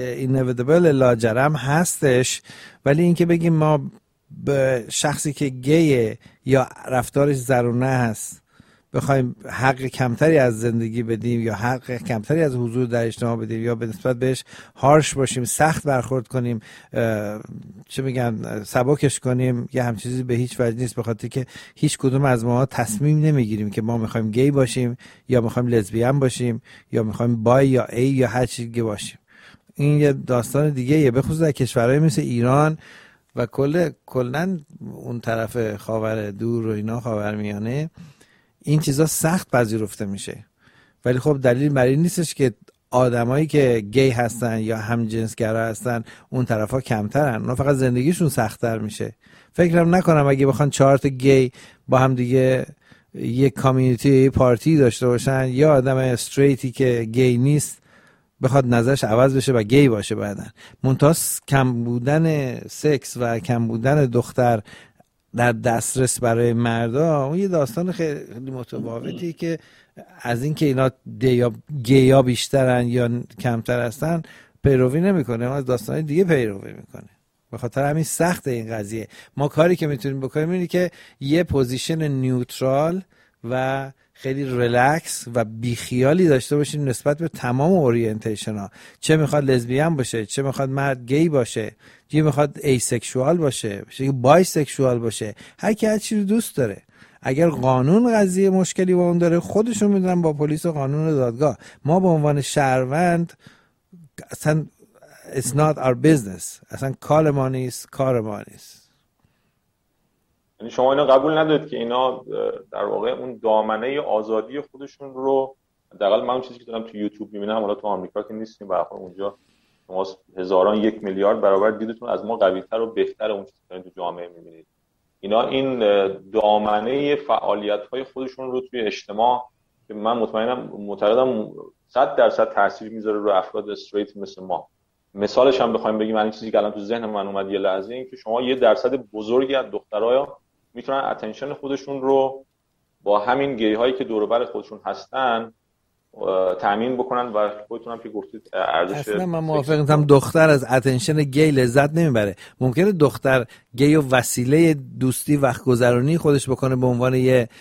inevitable لاجرم هستش، ولی اینکه بگیم ما به شخصی که گیه یا رفتارش زرونه هست بخوایم حق کمتری از زندگی بدیم یا حق کمتری از حضور در اجتماع بدیم یا به نسبت بهش هارش باشیم، سخت برخورد کنیم، چه میگن سبکش کنیم، یه همچین چیزی به هیچ وجه نیست، به خاطر که هیچ کدوم از ما تصمیم نمیگیریم که ما میخوایم گی باشیم یا میخوایم لزبیان باشیم یا میخوایم بای یا ای یا هر چیزی باشیم. این یه داستان دیگه یه، به خصوص در کشورهای مثل ایران و کلاً اون طرف خاور دور و اینا، خاورمیانه، این چیزا سخت پذیرفته میشه. ولی خب دلیل بر این نیستش که آدمایی که گی هستن یا همجنسگرا هستن اون طرفا کمترن، اونا فقط زندگیشون سخت‌تر میشه. فکرم نکنم اگه بخوان 4 تا گی با هم دیگه یک کامیونیتی پارتی داشته باشن، یا آدم استریتی که گی نیست بخواد نظرش عوض بشه و گی باشه بعدن. منتها کم بودن سکس و کم بودن دختر در دسترس برای مردا اون یه داستان خیلی متفاوتی که از این که اینا گیا بیشترن یا کمتر هستن پیروی نمیکنه، اما از داستان دیگه پیروی میکنه. به خاطر همین سخت این قضیه. ما کاری که میتونیم بکنیم اینه که یه پوزیشن نیوترال و خیلی ریلکس و بیخیالی داشته باشیم نسبت به تمام اورینتیشن ها، چه میخواد لزبیان باشه، چه میخواد مرد گی باشه، چه میخواد ایسکشوال باشه، چه بای سکشوال باشه، هر کی هر چی رو دوست داره. اگر قانون قضیه مشکلی با اون داره خودشون میدونن با پلیس و قانون و دادگاه. ما به عنوان شهروند اصلا it's not our business، اصلا کار ما نیست. یعنی شما اینا قبول ندارید که اینا در واقع اون دامنه آزادی خودشون رو، حداقل من اون چیزی که دارم تو یوتیوب میبینم، حالا تو آمریکا که نیستیم به هر حال اونجا شما هزاران 1 میلیارد برابر دیدتون از ما قوی‌تر و بهتر اون چیزی که تو جامعه میبینید. اینا این دامنه فعالیت‌های خودشون رو توی اجتماع که من معتقدم 100% تاثیر میذاره رو افراد استریت مثل ما. مثالش هم بخوایم بگیم، این چیزی که الان تو ذهن من اومد یه لحظه، این که شما یه درصد بزرگی از دخترها میتونن اتنشن خودشون رو با همین گی هایی که دور و بر خودشون هستن تامین بکنن و خودتون هم که گفتید ارزش. اصلا من موافقم دختر از اتنشن گی لذت نمیبره. ممکنه دختر گی و وسیله دوستی وقت گذرانی خودش بکنه به عنوان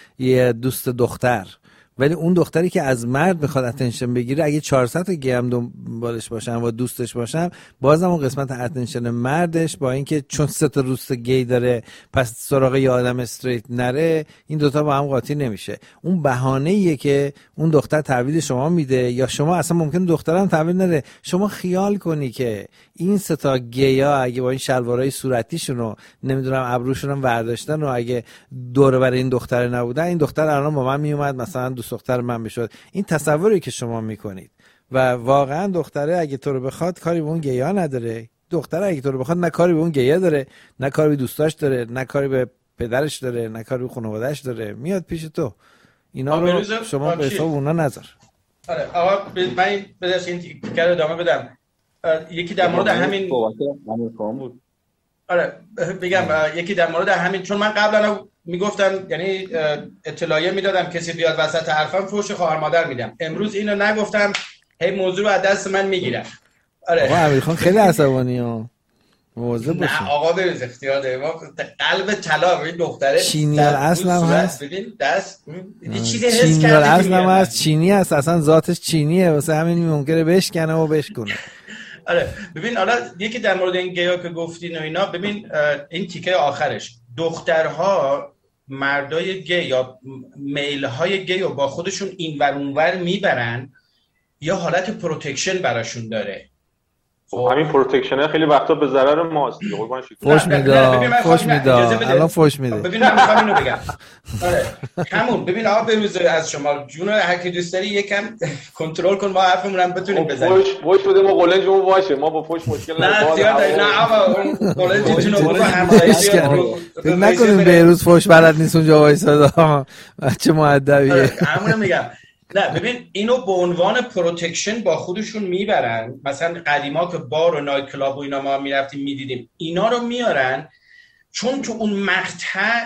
یه دوست دختر، ولی اون دختری که از مرد میخواد اتنشن بگیره، اگه 400 تا گی هم دنبالش باشن و دوستش باشن، بازم اون قسمت اتنشن مردش با اینکه چون 3 تا دوست گی داره پس سراغ یه آدم استریت نره، این دوتا با هم قاطی نمیشه. اون بهانه‌ایه که اون دختر تحویل شما میده، یا شما اصلا ممکنه دخترم تحویل نده. شما خیال کنی که این 3 تا گیا اگه با این شلوارای صورتیشون رو نمیدونم ابروشون هم برداشتن و اگه دور بر این دختر نبودن، این دختر الان با من میومد مثلا دوست دختر من بشد. این تصوری که شما میکنید و واقعا دختره اگه تو رو بخواد کاری به اون گیا نداره، دختره اگه تو رو بخواد نه کاری به اون گیا داره، نه کاری به دوستاش داره، نه کاری به پدرش داره، نه کاری به خانواده‌اش داره، میاد پیش تو. اینا رو شما به حساب اونا نذار. آره آقا من بدش این تیکر رو ادامه بدم. یکی در مورد همین بود. آره بگم یکی در مورد همین، چون من قبلا میگفتم یعنی اطلاعیه میدادم کسی بیاد وسط حرفم فوش خواهر مادر میدم. امروز اینو نگفتم، هی موضوع رو از دست من میگیرن. آره آقا امیرخان خیلی عصبانیه، مواظب باش. نه آقا بریز اختیار داره، ما قلب طلا این دختره چینی اصلا هست، ببین دست یه چیزی حس کرده اصلا هست، چینی هست، اصلا ذاتش چینیه، واسه همین ممکنه بشکنه و بشکنه. آره ببین حالا یکی در مورد این گیا که گفتین و اینا، ببین این تیکه آخرش، دخترها مردای گی یا میل‌های گی رو با خودشون اینور اونور میبرن یا حالت پروتکشن براشون داره. همین پروتکشنه خیلی وقتا به ضرر ماست. فوش میده الان فوش میده. ببین من میخوام اینو بگم. آره همون ببین آقا بروز از شما جون هر کی دوست داری یکم کنترل کن، ما حرفمون هم بتونیم بزنیم. فوش بده ما قلنجمون باشه، ما با فوش مشکل نداریم. نه آقا اون قلنجتون رو با همسایه‌ها نکنیم بروز فوش بلد نیست اونجا وایساده. بچه مؤدبیه. همونو میگم. نه ببین اینو به عنوان پروتکشن با خودشون میبرن. مثلا قدیما که بار و نایت کلاب و اینا ما میرفتیم میدیدیم، اینا رو میارن چون تو اون مقطع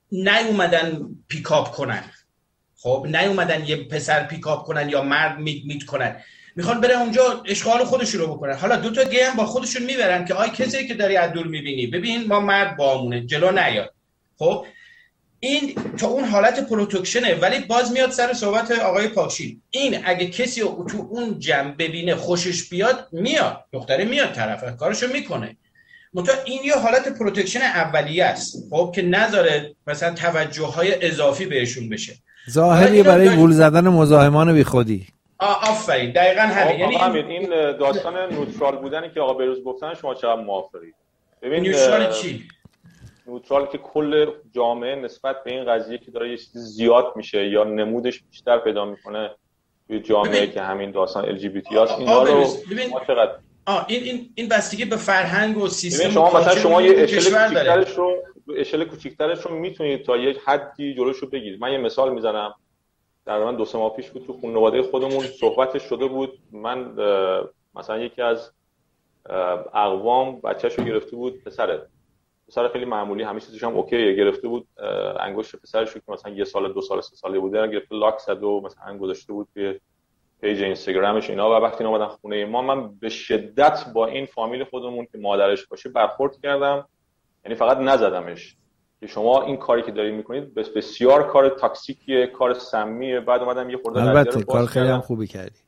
نیومدن پیکاپ کنن. خب نیومدن یه پسر پیکاپ کنن یا مرد میت کنن. میخوان بره اونجا اشغال خودشون رو بکنن. حالا دو تا گی هم با خودشون میبرن که آی کسی که داری از دور میبینی ببین ما مرد بامونه جلو نیاد. خب این تا اون حالت پروتکشنه، ولی باز میاد سر صحبت آقای پاکشین، این اگه کسی رو تو اون جمع ببینه خوشش بیاد میاد، دختره میاد طرف کارشو میکنه. منتها این یه حالت پروتکشن اولیه است، خب که نذاره مثلا توجه‌های اضافی بهشون بشه. ظاهری برای گول زدن مزاحمان بی خودی. آفرین دقیقاً همین. یعنی این داستان نوترال بودنی که آقا بهروز گفتن شما چقدر موافقید؟ ببین نوترال چی؟ نوترال که کل جامعه نسبت به این قضیه که داره یه چیزی زیاد میشه یا نمودش بیشتر پیدا میکنه توی جامعه که همین داستان ال جی بی تی هست، اینا رو ما چقدر این بستگی به فرهنگ و سیستم. شما مثلا شما یه اشل کوچیک‌ترش رو میتونید تا یه حدی جلوشو بگیرید. من یه مثال میزنم، در من 2-3 ماه پیش بود تو خانواده خودمون صحبتش شده بود. من مثلا یکی از اقوام بچه‌شو گرفته بود، پسر خیلی معمولی، همه چیزش هم اوکیه، گرفته بود انگشت پسرش رو که مثلا 1 سال 2 سال 3 ساله بوده گرفته لاک زد و مثلا گذاشته بود توی پیج اینستاگرامش اینا. و وقتی اومدن خونه ما، من به شدت با این فامیل خودمون که مادرش باشه برخورد کردم، یعنی فقط نزدمش که شما این کاری که دارید میکنید بسیار کار تاکسیکیه، کار سمیه. بعد اومدم یه خورده البته کار خیلی هم خوبی کردی.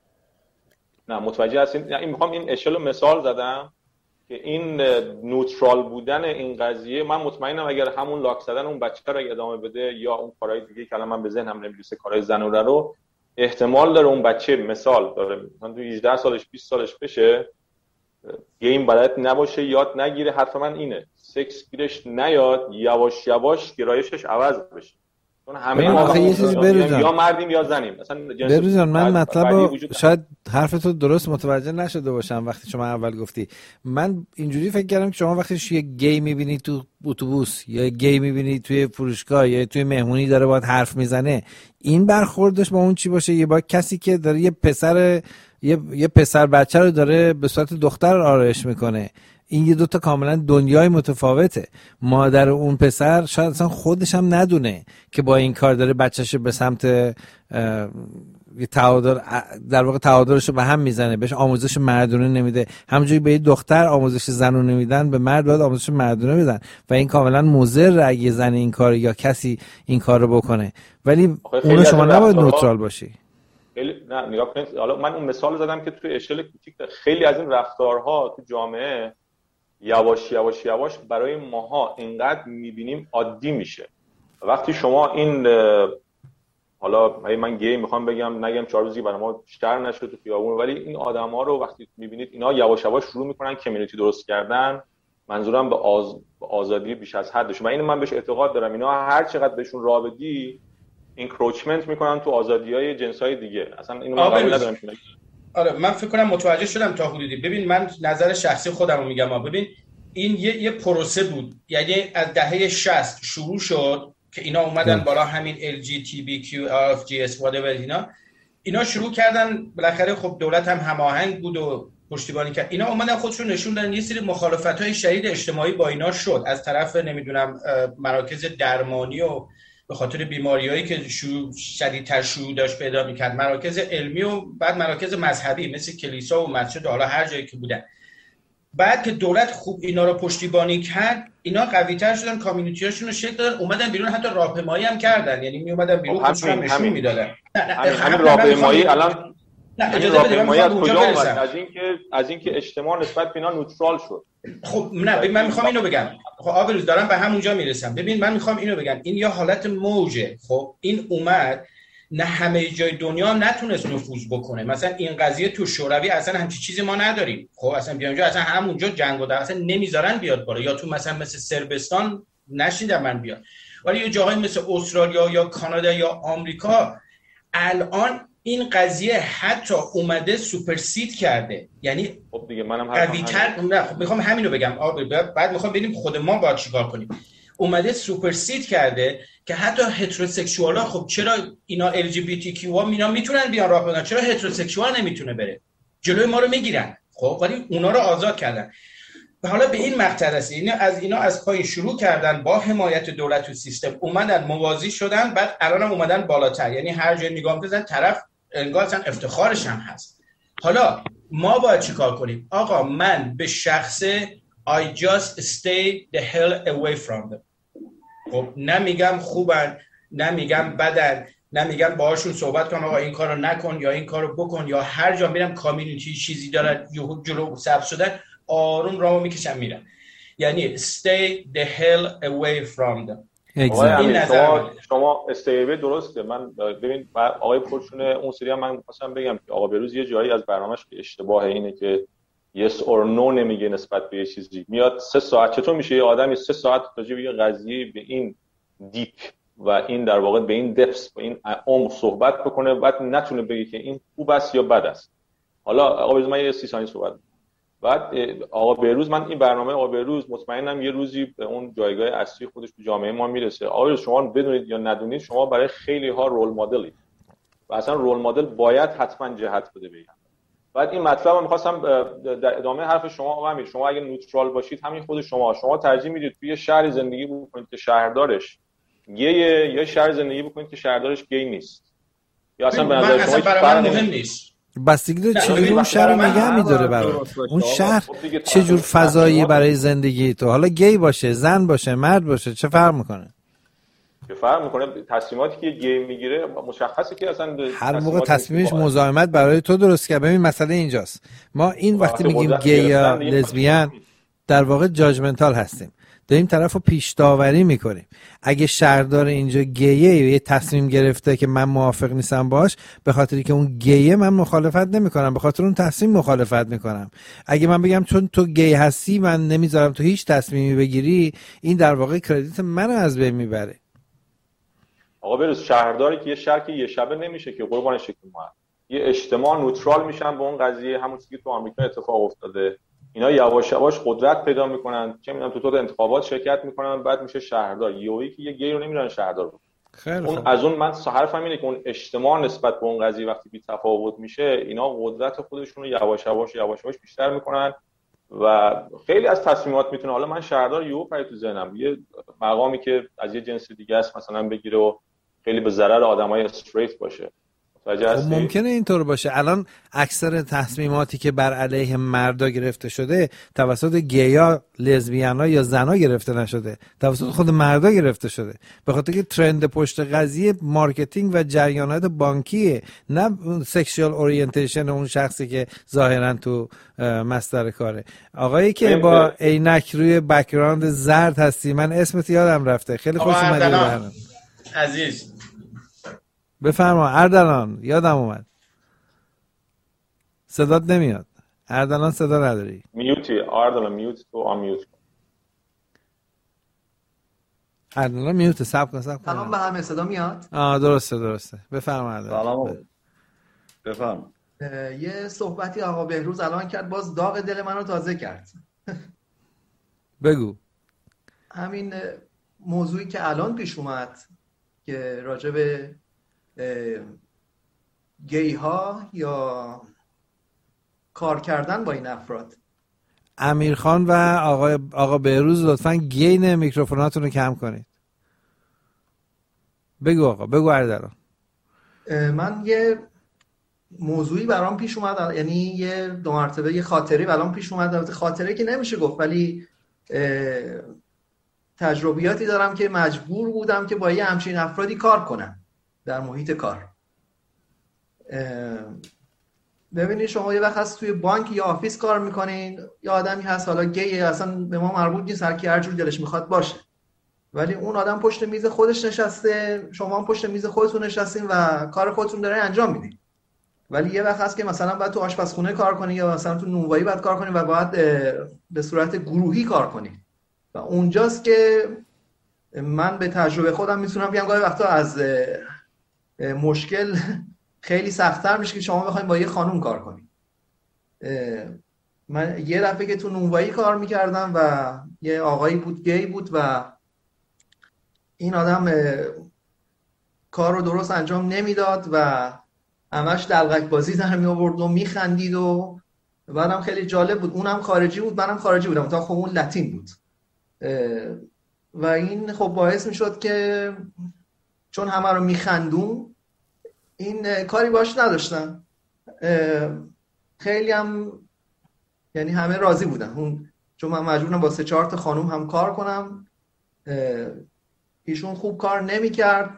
نه متوجه هستین؟ این میخوام این اشل مثال زدم که این نوترال بودن این قضیه، من مطمئنم اگر همون لاک زدن اون بچه رو ادامه بده یا اون کارهای دیگه که الان من به ذهنم نمیرسه، کارهای زنوره رو، احتمال داره اون بچه مثال داره مثلا تو 18 سالش 20 سالش بشه گیم بلد نباشه، یاد نگیره. حرف من اینه سکس گیرش نیاد، یواش یواش گرایشش عوض بشه. چون همه ما یه چیزی یا مردیم یا زنیم. مثلا من مطلب شاید حرفتو درست متوجه نشده باشم وقتی شما اول گفتی. من اینجوری فکر کردم که شما وقتی یه گی میبینی تو اتوبوس یا گی میبینی توی فروشگاه یا توی مهمونی داره باهات حرف میزنه، این برخوردش با اون چی باشه؟ یه با کسی که داره یه پسر بچه رو داره به صورت دختر آرایش میکنه، این یه دوتا کاملا دنیای متفاوته. مادر اون پسر شاید اصلا خودش هم ندونه که با این کار داره بچه‌ش به سمت در واقع تعادلش رو به هم میزنه، بهش آموزش مردونه نمیده. همونجوری به یه دختر آموزش زنونه میدن، به مرد باید آموزش مردونه بدن و این کاملا مضر اگه زن این کار یا کسی این کار رو بکنه. ولی اون شما نباید نوترال باشی. نه نگاه کنید، حالا من اون مثال زدم که توی اشل کوچیک خیلی از این رفتارها تو جامعه یواش یواش یواش برای ماها اینقدر میبینیم عادی میشه. وقتی شما این حالا من گی میخوام نگم 4 روزی برای ما بیشتر نشد تو خیابون، ولی این آدما رو وقتی میبینید اینا یواش یواش شروع میکنن کمیونیتی درست کردن، منظورم به آزادی بیش از حدش. و این من بهش اعتقاد دارم اینا هر چقدر بهشون راه بدی اینکروچمنت میکنن تو آزادی‌های جنس‌های دیگه. اصلا اینو من قبول ندارم. آره من فکر کنم متوجه شدم تا حدودی. ببین من نظر شخصی خودم رو میگم. ببین این یه پروسه بود، یعنی از دهه 60 شروع شد که اینا اومدن بالا، همین LGBTQ+, whatever اینا شروع کردن. بالاخره خب دولت هم هماهنگ بود و پشتیبانی کرد. اینا اومدن خودشون نشون دادن. یه سری مخالفت‌های شدید اجتماعی با اینا شد از طرف نمیدونم مراکز درمانی و به خاطر بیماریایی که شدیدتر شیوع داشت پیدا می‌کرد، مراکز علمی و بعد مراکز مذهبی مثل کلیسا و مسجد، حالا هر جایی که بودن. بعد که دولت خوب اینا رو پشتیبانی کرد، اینا قوی‌تر شدن، کامیونیتی‌هاشون رو شکل دادن، اومدن بیرون، حتی راهپیمایی هم کردن. یعنی میومدن بیرون خودشون نشون میدادن. همین راهپیمایی الان اجازه بدید من میخوام اونجا برسم. از اینکه اجتماع نسبت به اینا نوترال شد. خب نه من میخوام اینو بگم. خب آبروز دارم به همونجا میرسم. ببین من میخوام اینو بگم، این یا حالت موجه. خب این اومد، نه همه جای دنیا نتونست نفوذ بکنه. مثلا این قضیه تو شوروی اصلا همچین چیزی ما نداریم. خب اصلا بیان اونجا اصلا همونجا جنگ و اصلا نمیذارن بیاد بالا. یا تو مثلا سربستان نشیدم من بیاد. ولی یه جاهای مثل استرالیا یا کانادا یا آمریکا الان این قضیه حتی اومده سوپرسید کرده. یعنی خب دیگه منم قوی‌تر. خب میخوام همینو بگم. بعد میخوام ببینیم خود ما باید چیکار کنیم. اومده سوپرسید کرده که حتی هتروسکسوالا، خب چرا اینا LGBT ها اینا میتونن بیان راه بدن، چرا هتروسکسوال نمیتونه بره؟ جلوی ما رو میگیرن. خب ولی اونا رو آزاد کردن. و حالا به این مقطع رسید. اینا از پای شروع کردن با حمایت دولت و سیستم، اومدن موازی شدن، بعد الان هم اومدن بالاتر. یعنی هر جای نگاه می‌کنن طرف انگار اصلا افتخارش هم هست. حالا ما باید چی کار کنیم؟ آقا من به شخصه I just stay the hell away from them. خب نمیگم خوبن، نمیگم بدن، نمیگم باهاشون صحبت کنم آقا این کارو نکن یا این کارو بکن، یا هر جا میرم کامیونیتی چیزی داره جلو ثبت شدن آروم راهو میکشم میرم. یعنی stay the hell away from them. شما استیبل درسته. من ببین آقای پرچونه اون سری هم من می‌خواستم بگم که آقا بهروز یه جایی از برنامه‌اش که اشتباهه اینه که yes or no نمیگه نسبت به یه چیزی. میاد 3 ساعت، چطور میشه یه آدمی 3 ساعت راجع به یه قضیه به این دیپ و این در واقع به این دپس و این عمق صحبت بکنه بعد نتونه بگه که این خوب است یا بد است. حالا آقا بهروز من یه 30 ثانیه صحبت بعد آقا بهروز، من این برنامه آقا بهروز مطمئنم یه روزی به اون جایگاه اصلی خودش تو جامعه ما میرسه. آقا بهروز شما بدونید یا ندونید شما برای خیلی ها رول مدلید و اصلا رول مدل باید حتما جهت بده بگم. بعد این مطلب من می‌خواستم در ادامه حرف شما آقا امیر، شما اگه نوترال باشید همین خود شما ترجیح میدید توی شهر زندگی بکنید که شهردارش گیه یا شهر زندگی بکنید که شهردارش گی نیست؟ یا اصلا به نظر شما برای مهم نیست؟ بستگی داره چجوری اون شهر نگه می‌داره برات. اون شهر چجور فضایی برای زندگی تو، حالا گی باشه، زن باشه، مرد باشه، چه فرق میکنه؟ که فرق میکنه. تصمیماتی که گی میگیره مشخصه که اصلا هر موقع تصمیمش مزاحمت برای تو درست کرد. ببین مسئله اینجاست، ما این وقتی میگیم گی یا لزبیان در واقع جاجمنتال هستیم، داریم طرفو پیش داوری میکنیم. اگه شهردار اینجا گیه یه تصمیم گرفته که من موافق نیستم باش، به خاطری که اون گیه من مخالفت نمیکنم، به خاطر اون تصمیم مخالفت میکنم. اگه من بگم چون تو گی هستی من نمیذارم تو هیچ تصمیمی بگیری، این در واقع کردیت منو از بین میبره. آقا بهروز شهرداری که یه شهر که یه شبه نمیشه که قربان شکل ما، یه اجتماع نوترال میشن به اون قضیه، همون چیزی که تو آمریکا اتفاق افتاده. اینا یواش یواش قدرت پیدا میکنن، چه میدونم تو انتخابات شرکت میکنن، بعد میشه شهردار. یهویی که یه گی رو نمیرن شهردار بکنن. خیلی اون از اون من حرفم اینه که اون اجتماع نسبت به اون قضیه وقتی بی تفاوت میشه، اینا قدرت خودشون رو یواش یواش بیشتر میکنن و خیلی از تصمیمات میتونه، حالا من شهردار یهو پرید تو ذهنم یه مقامی که از یه جنس دیگه است مثلا بگیره و خیلی به ضرر آدمای استریت باشه. ممکنه اینطور باشه. الان اکثر تصمیماتی که بر علیه مردا گرفته شده توسط گیا، لزبیانا یا زنا گرفته نشده، توسط خود مردا گرفته شده، به خاطر که ترند پشت قضیه مارکتینگ و جریانات بانکیه، نه سکشوال اورینتیشن اون شخصی که ظاهرا تو مصدر کاره. آقایی که با عینک روی بک‌گراند زرد هستی، من اسمت یادم رفته، خیلی خوش اومدی عزیز. بفرما اردلان، یادم اومد. صدات نمیاد اردلان، صدا نداری. میوتی اردلان، میوت تو آمیوت. اردلان میوت. صبر کن. سلام به همه، صدا میاد؟ درسته. بفرما اردلان. سلام. بفرما. یه صحبتی آقا بهروز الان کرد، باز داغ دل منو تازه کرد. بگو. همین موضوعی که الان پیش اومد که راجع به گی ها یا کار کردن با این افراد. امیرخان و آقا بهروز لطفاً گین میکروفوناتون رو کم کنید. بگو آقا، بگو اردلان. من یه موضوعی برام پیش اومد، یعنی یه 2 مرتبه یه خاطری برام پیش اومد. خاطره که نمیشه گفت، ولی تجربیاتی دارم که مجبور بودم که با یه همچین افرادی کار کنم در محیط کار. ببینید شما یه وقت هست توی بانک یا آفیس کار میکنین، یه آدمی هست حالا گی، اصلا به ما مربوط نیست، هر کی هر جور دلش میخواد باشه، ولی اون آدم پشت میز خودش نشسته، شما هم پشت میز خودتون نشستین و کار خودتون داره انجام میدین. ولی یه وقت هست که مثلا باید تو آشپزخونه کار کنین یا مثلا تو نونوایی باید کار کنین و باید به صورت گروهی کار کنین و اونجاست که من به تجربه خودم میتونم بگم گاهی وقتا از مشکل خیلی سخت‌تر میشه که شما بخواید با یه خانوم کار کنید. من یه دفعه که تو نونوایی کار میکردم و یه آقایی بود گی بود و این آدم کار رو درست انجام نمیداد و همش دلغک بازی در می آورد و میخندید و بعدم خیلی جالب بود، اونم خارجی بود منم خارجی بودم، تا خب اون لاتین بود و این خب باعث میشد که چون همه رو میخندون این کاری باش نداشتم. خیلی هم یعنی همه راضی بودن اون، چون من مجبورم با 3-4 تا خانوم هم کار کنم. ایشون خوب کار نمی‌کرد،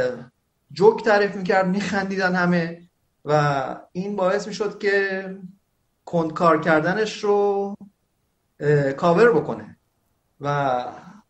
جوک تعریف می‌کرد، می‌خندیدن همه و این باعث می‌شد که کند کار کردنش رو کاور بکنه و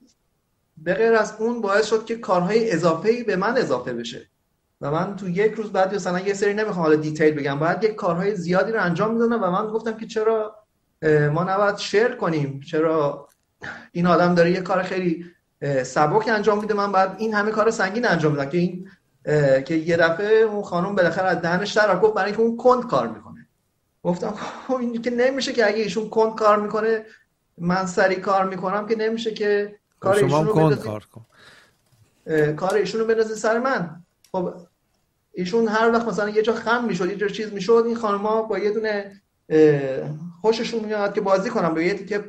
به غیر از اون باعث شد که کارهای اضافه‌ای به من اضافه بشه و من تو یک روز بعد مثلا یه سری نمیخوام حالا دیتیل بگم، باید یک کارهای زیادی رو انجام میدادم و من گفتم که چرا ما نباید شیر کنیم، چرا این آدم داره یه کار خیلی سبک انجام میده، من بعد این همه کار سنگین انجام میدم که این که یه دفعه اون خانم بالاخره از دهنش در گفت برای اینکه اون کند کار میکنه. گفتم خب این که نمیشه که اگه ایشون کند کار میکنه من سری کار میکنم که نمیشه که کار ایشون رو کند کار کن، کار ایشون رو بندازی سر من. خب ایشون هر وقت مثلا یه جا خم میشد، یه جا چیز میشد، این خانم‌ها با یه دونه خوششون میاد که بازی کنن با یه تیکه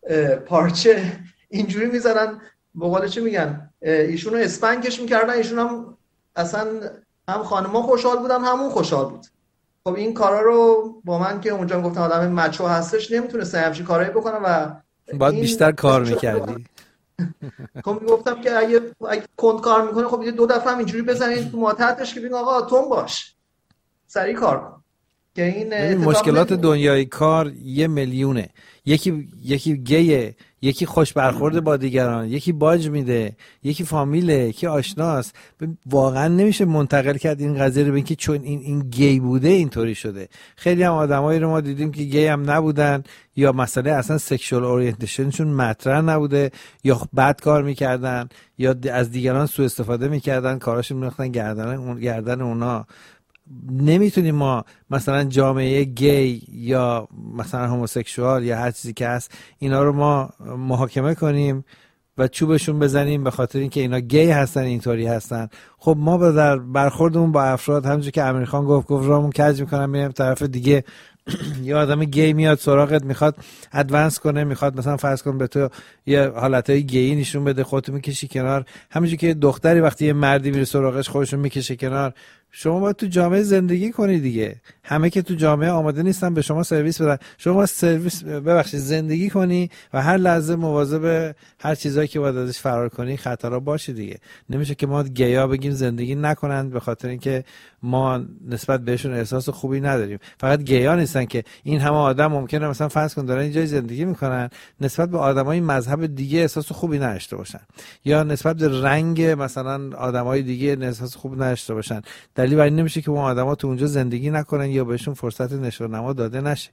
پارچه اینجوری میذارن، به قول چی میگن، ایشون رو اسپنگش میکردن. ایشون هم اصلا هم خانم‌ها خوشحال بودن همون خوشحال بود. خب این کارا رو با من که اونجا گفتم آدم مچو هستش نمیتونه همچین کارایی بکنم و باید بیشتر کار میکردی. خب میگفتم که اگه کند کار میکنه خب یه 2 دفعه هم اینجوری بزنید تو ماتحتش که بگین آقا تون باش، سریع کار کن. که این مشکلات دنیای کار 1 میلیونه. یکی گیه، یکی خوش برخورد با دیگران، یکی باج میده، یکی فامیله، یکی آشناست. واقعا نمیشه منتقل کرد این قضیه رو به اینکه چون این گی بوده اینطوری شده. خیلی هم آدمایی رو ما دیدیم که گی هم نبودن یا مسئله اصلا سکشوال اورینتیشنشون مطرح نبوده یا بد کار میکردن یا از دیگران سوء استفاده میکردن، کاراشون می‌انداختن گردن اونا. نمیتونیم ما مثلا جامعه گی یا مثلا هموسکسوال یا هر چیزی که هست اینا رو ما محاکمه کنیم و چوبشون بزنیم به خاطر اینکه اینا گی هستن، اینطوری هستن. خب ما در برخوردمون با افراد همونجوری که امیرخان گفت رامون کج میکنم میریم طرف دیگه. یه آدم گی میاد سراغت، میخواد ادوانس کنه، میخواد مثلا فرض کن به تو یه حالتای گی نشون بده، خودت میکشی کنار. همونجوری که دختری وقتی یه مردی میره سراغش خودشو میکشه کنار. شما باید تو جامعه زندگی کنی دیگه. همه که تو جامعه آماده نیستن به شما سرویس بدن. شما باید زندگی کنی و هر لحظه مواظب هر چیزایی که باید ازش فرار کنی خطرها باشی دیگه. نمیشه که ما گیا بگیم زندگی نکنن به خاطر اینکه ما نسبت بهشون احساس خوبی نداریم. فقط گیا نیستن که این همه آدم ممکنه مثلا فرض کن دارن اینجا زندگی میکنن نسبت به آدمای مذهب دیگه احساس خوبی نداشته باشن یا نسبت به رنگ مثلا آدمای دیگه احساس خوب نداشته باشن. دلیل بر این نمیشه که اون آدما تو اونجا زندگی نکنن یا بهشون فرصت نشون نما داده نشه.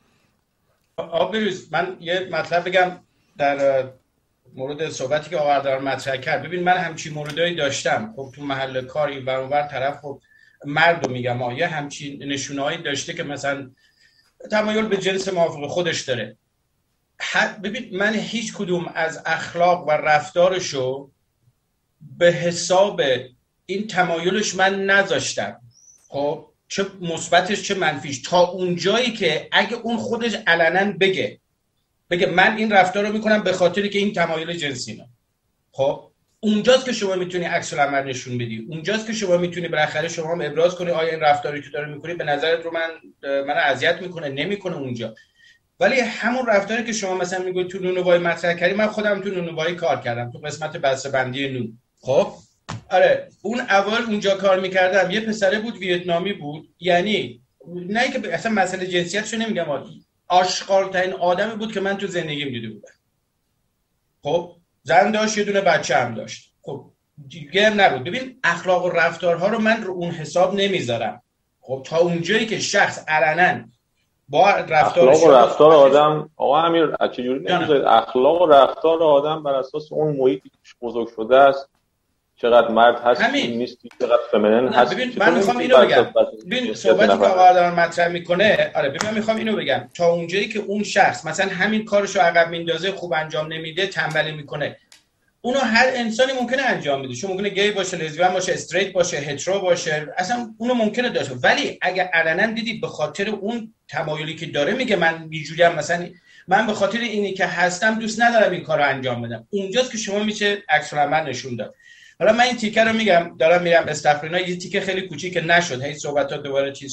بروز من یه مطلب بگم در مورد صحبتی که آوردار مطرح کرد. ببین من همچین موردایی داشتم. خب تو محل کار این ور اونور طرف خب مردو میگم یه همچین نشونهایی داشته که مثلا تمایل به جنس موافق خودش داره. ببین من هیچ کدوم از اخلاق و رفتارشو به حساب این تمایلش من نذاشتم، خب چه مثبتش چه منفیش، تا اون جایی که اگه اون خودش علنا بگه من این رفتار رو میکنم به خاطری که این تمایل جنسیمه، خب اونجاست که شما میتونی عکس العمل نشون بدی. اونجاست که شما میتونی بالاخره شما هم ابراز کنی آیا این رفتاری که داره میکنی به نظرت رو من اذیت میکنه نمیکنه اونجا. ولی همون رفتاری که شما مثلا میگید تو نونوایی مطرح کردی، من خودم تو نونوایی کار کردم تو قسمت بسته‌بندی نون. خب آره اون اول اونجا کار میکردم، یه پسره بود ویتنامی بود، یعنی نه که اصلا مسئله جنسیتشو نمیگم، آشغال‌ترین آدمی بود که من تو زندگیم دیده بودم. خب زن داشت، یه دونه بچه هم داشت، خب دیگه هم نبود. ببین اخلاق و رفتارها رو من رو اون حساب نمیذارم. خب تا اونجایی که شخص علنا با اخلاق و رفتار آدم، آقا امیر چجوری نمیذارید اخلاق و رفتار آدم بر اساس اون محیطی که بزرگ شده است، چقدر مرد هست نیست، چقدر فمینین هست. ببین من میخوام اینو بگم، ببین صحبتی که آقا داره مطرح میکنه، آره ببین من میخوام اینو بگم تا اونجایی که اون شخص مثلا همین کارشو عقب میندازه، خوب انجام نمیده، تنبلی میکنه، اونو هر انسانی ممکنه انجام بده. شما ممکنه گی باشه، لزبیان باشه، استریت باشه، هترو باشه، اصلا اونو ممکنه داشته. ولی اگه علنا دیدی به خاطر اون تمایلی که داره میگه من اینجوریم، مثلا من به خاطر اینی که هستم دوست ندارم این کارو انجام بدم، اونجاست که شما میشه عکس العمل نشون داد. حالا من این تیکه رو میگم، دارم میرم استفرینا، یه تیکه خیلی کوچیک که نشد، هی صحبتات دوباره چیز شد.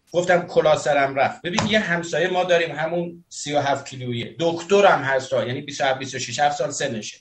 گفتم کلا سرم رفت. ببین یه همسایه ما داریم همون 37 کیلویه، دکترم هست، یعنی 27 26 7 سال سنشه.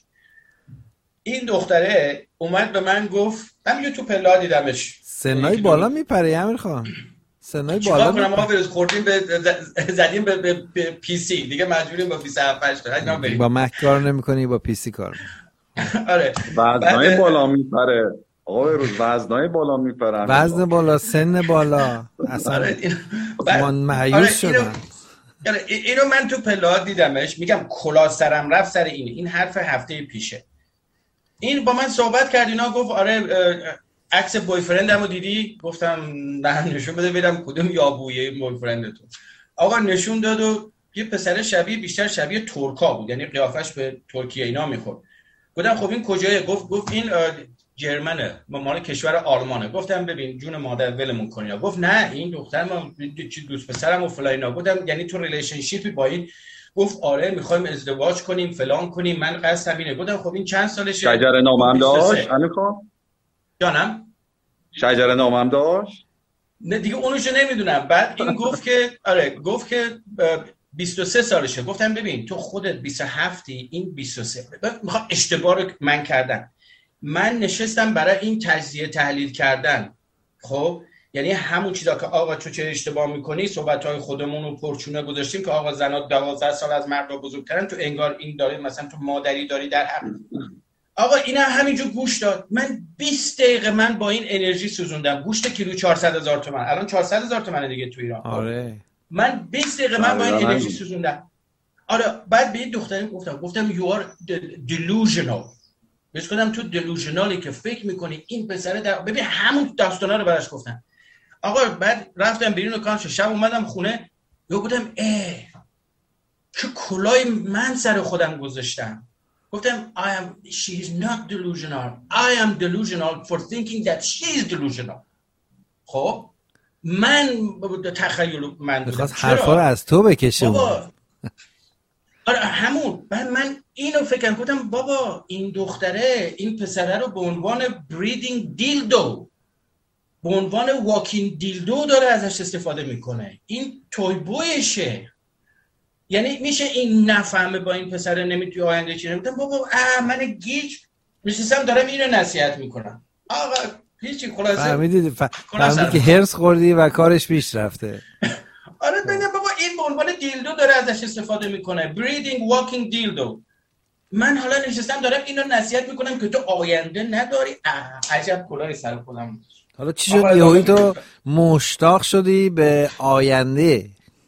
این دختره اومد به من گفت، من یوتیوب پلا دیدمش، سنای بالا میپره امیر خان، سنای بالا میپره. ما بروز خوردیم زدیم به پی سی دیگه، مجبوریم با 27 8 تا بریم. با مک کار نمی‌کنی، با پی سی کار می‌کنی. آره وزنای بالا میپره آقا، روز وزنای بالا میپرن، وزن بالا، سن بالا، اصلا من مایوس شدم. اینو من تو پلات دیدمش، میگم کلا سرم رفت سر این حرف هفته پیشه. این با من صحبت کرد، اینا گفت آره عکس بوی فرندمو دیدی؟ گفتم نه، نشون بده ببینم کدوم یابویه بوی فرندتون. آقا نشون داد و یه پسر شبیه، بیشتر شبیه ترکا بود، یعنی قیافش به ترکیه اینا میخورد. گفتم خب این کجایه؟ گفت این جرمنه، مال کشور آلمانه. گفتم ببین جون مادر ولمون کنی. گفت نه این دختر ما دوست پسرم و فلان. گفتم یعنی تو ریلیشنشیپی با این؟ گفت آره میخوایم ازدواج کنیم فلان کنیم، من قصدم اینه. گفتم خب این چند سالشه؟ شجره نامم داشت امکان؟ جانم شجره نامم داشت؟ نه دیگه اونوشو نمیدونم. بعد این گفت که آره، گفت که 23 سالشه. گفتم ببین تو خودت 27 این 23. میخوام اشتباه رو من کردم. من نشستم برای این تجزیه تحلیل کردن. خب یعنی همون چیزا که آقا تو چه اشتباه میکنی، صحبت‌های خودمون رو پرچونه گذاشتیم که آقا زنا 12 سال از مرد بزرگترن، تو انگار این داره مثلا تو مادری داری در حق. آقا اینا همینجور گوش داد. من 20 دقیقه من با این انرژی سوزوندم. گوشت کیلو 400,000 تومان، الان 400,000 تومانه دیگه تو ایران. آره من 20 دقیقه من با این انرژی سوزوندم. آره بعد به این دختری گفتم you are delusional. بهش گفتم تو دلوژنالی که فکر میکنی این پسره ببین همون داستانا رو براش گفتم. آقا بعد رفتم بیرون و کارش، شب اومدم خونه گفتم چه کلای من سر خودم گذاشتم. گفتم she is not delusional, I am delusional for thinking that she is delusional. خب من تخیل من میخواست حرفا رو از تو بکشه بابا. آره همون. من اینو فکر کردم بابا این دختره این پسره رو به عنوان بریدینگ دیلدو، به عنوان واکینگ دیلدو داره ازش استفاده میکنه. این توی بویشه. یعنی میشه این نفهمه با این پسره نمیتونی آینده چی نمیتونم. بابا من گیج میشستم دارم اینو نصیحت میکنم. آقا هیچی خلاصه فهمیدی که هرس خوردی و کارش پیش رفته. آره ببین بابا این به عنوان دیلدو داره ازش استفاده میکنه، بریدینگ واکینگ دیلدو. من حالا نشستم دارم اینو نصیحت میکنم که تو آینده نداری. عجب کلاه سر خودم. حالا چی شد یهویی تو مشتاق شدی به آینده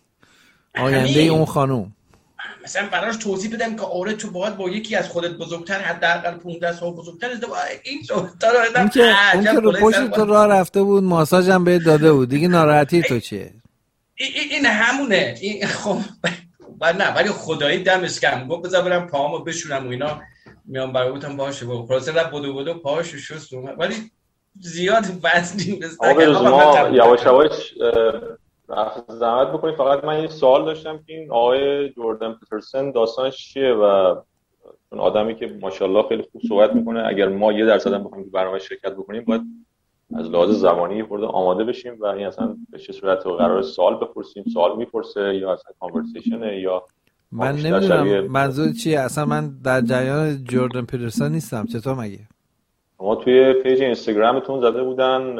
اون خانوم؟ مثلا براش توضیح بدم که آره تو باید با یکی از خودت بزرگتر، حداقل 15 سال بزرگتر ازدواج. این اون که رو پشت تو راه رفته بود، ماساژ هم بهت داده بود، دیگه ناراحتی تو چیه؟ این همونه. این خب نه ولی خدایی دمش گرم. گفت بذار برم پاهامو بشورم و اینا. میام برای گفتم باشه بابا. خلاصه رفت بدو پاهاشو شست اومد. ولی زیاد وزنی مثلا ما یواش یواش زحمت بکنید. فقط من یه سوال داشتم که این آقای جردن پیترسن داستانش چیه؟ و اون آدمی که ماشاءالله خیلی خوب صحبت میکنه، اگر ما 1% هم بخوایم برنامه شرکت بکنیم باید از لحاظ زمانی خورده آماده بشیم و این اصلا به چه صورت قرار سوال بپرسیم، سوال میپرسه یا اصلا کانورسیشنه یا من نمیدونم منظور چیه اصلا. من در جریان جردن پیترسن نیستم. چطور مگه؟ ما توی پیج اینستاگرامتون زده بودن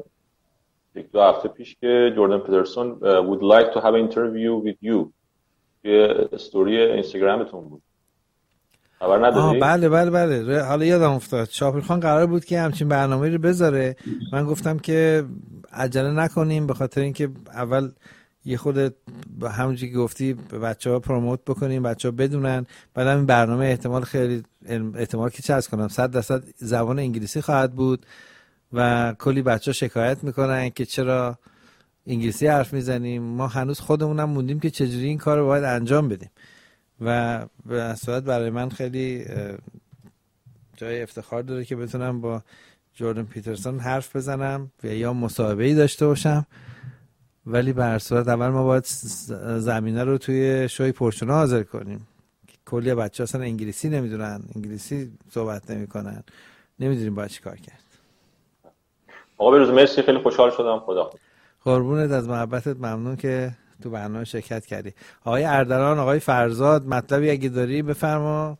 1-2 هفته پیش که جردن پیترسن would like to have an interview with you. توی استوری اینستاگرامتون بود. خبر نداری؟ بله حالا یادم افتاد. شاپور خان قرار بود که همچین برنامه‌ای رو بذاره. من گفتم که عجله نکنیم به خاطر اینکه اول یه خود همونجوری که گفتی به بچه‌ها پروموت بکنیم، بچه‌ها بدونن. بعدم این برنامه احتمال که چه از کنم 100% زبان انگلیسی خواهد بود و کلی بچه‌ها شکایت میکنن که چرا انگلیسی حرف میزنیم. ما هنوز خودمونم موندیم که چجوری این کار رو باید انجام بدیم و به اصالت برای من خیلی جای افتخار داره که بتونم با جردن پیترسن حرف بزنم و یا مصاحبه‌ای داشته باشم. ولی به هر صورت اول ما باید زمینه رو توی شوی پرچونه حاضر کنیم. کلی بچه اصلا انگلیسی نمیدونن، انگلیسی صحبت نمیکنن، نمیدونیم باید چی کار کرد. آقا بروز مرسی، خیلی خوشحال شدم. خدا قربونت، از محبتت ممنون که تو برنامه شرکت کردی. آقای اردلان، آقای فرزاد، مطلبی اگه داری بفرما.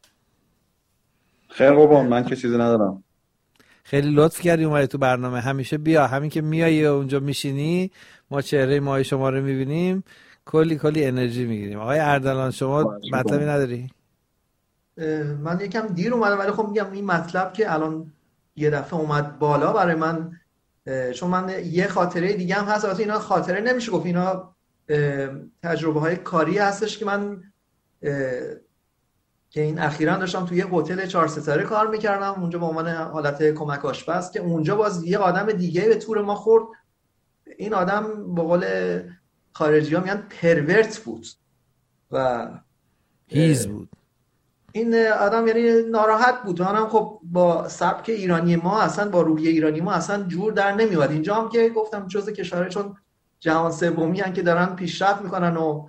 خیر قربان، من که چیزی ندارم. خیلی لطف کردی اومدی تو برنامه. همیشه بیا، همین که میای اونجا میشینی ما چهره ماه شما رو میبینیم، کلی انرژی میگیریم. آقای اردلان شما مطلبی نداری؟ من یکم دیر اومدم، ولی خب میگم این مطلب که الان یه دفعه اومد بالا برای من، چون من یه خاطره دیگه هم هست. البته اینا خاطره نمیشه گفت، اینا تجربه های کاری هستش که من که این اخیراً داشتم توی یه هتل 4 ستاره کار میکردم اونجا به عنوان حالت کمک آشپز، که اونجا باز یه آدم دیگه به تور ما خورد. این آدم به قول خارجی ها میگن پرورت بود و هیز بود. این آدم یعنی ناراحت بود. منم خب با سبک ایرانی ما اصلا، با روحیه ایرانی ما اصلا جور در نمیاد. اینجا هم که گفتم جزء کشورهای چون جهان سومی هستن که دارن پیشرفت میکنن و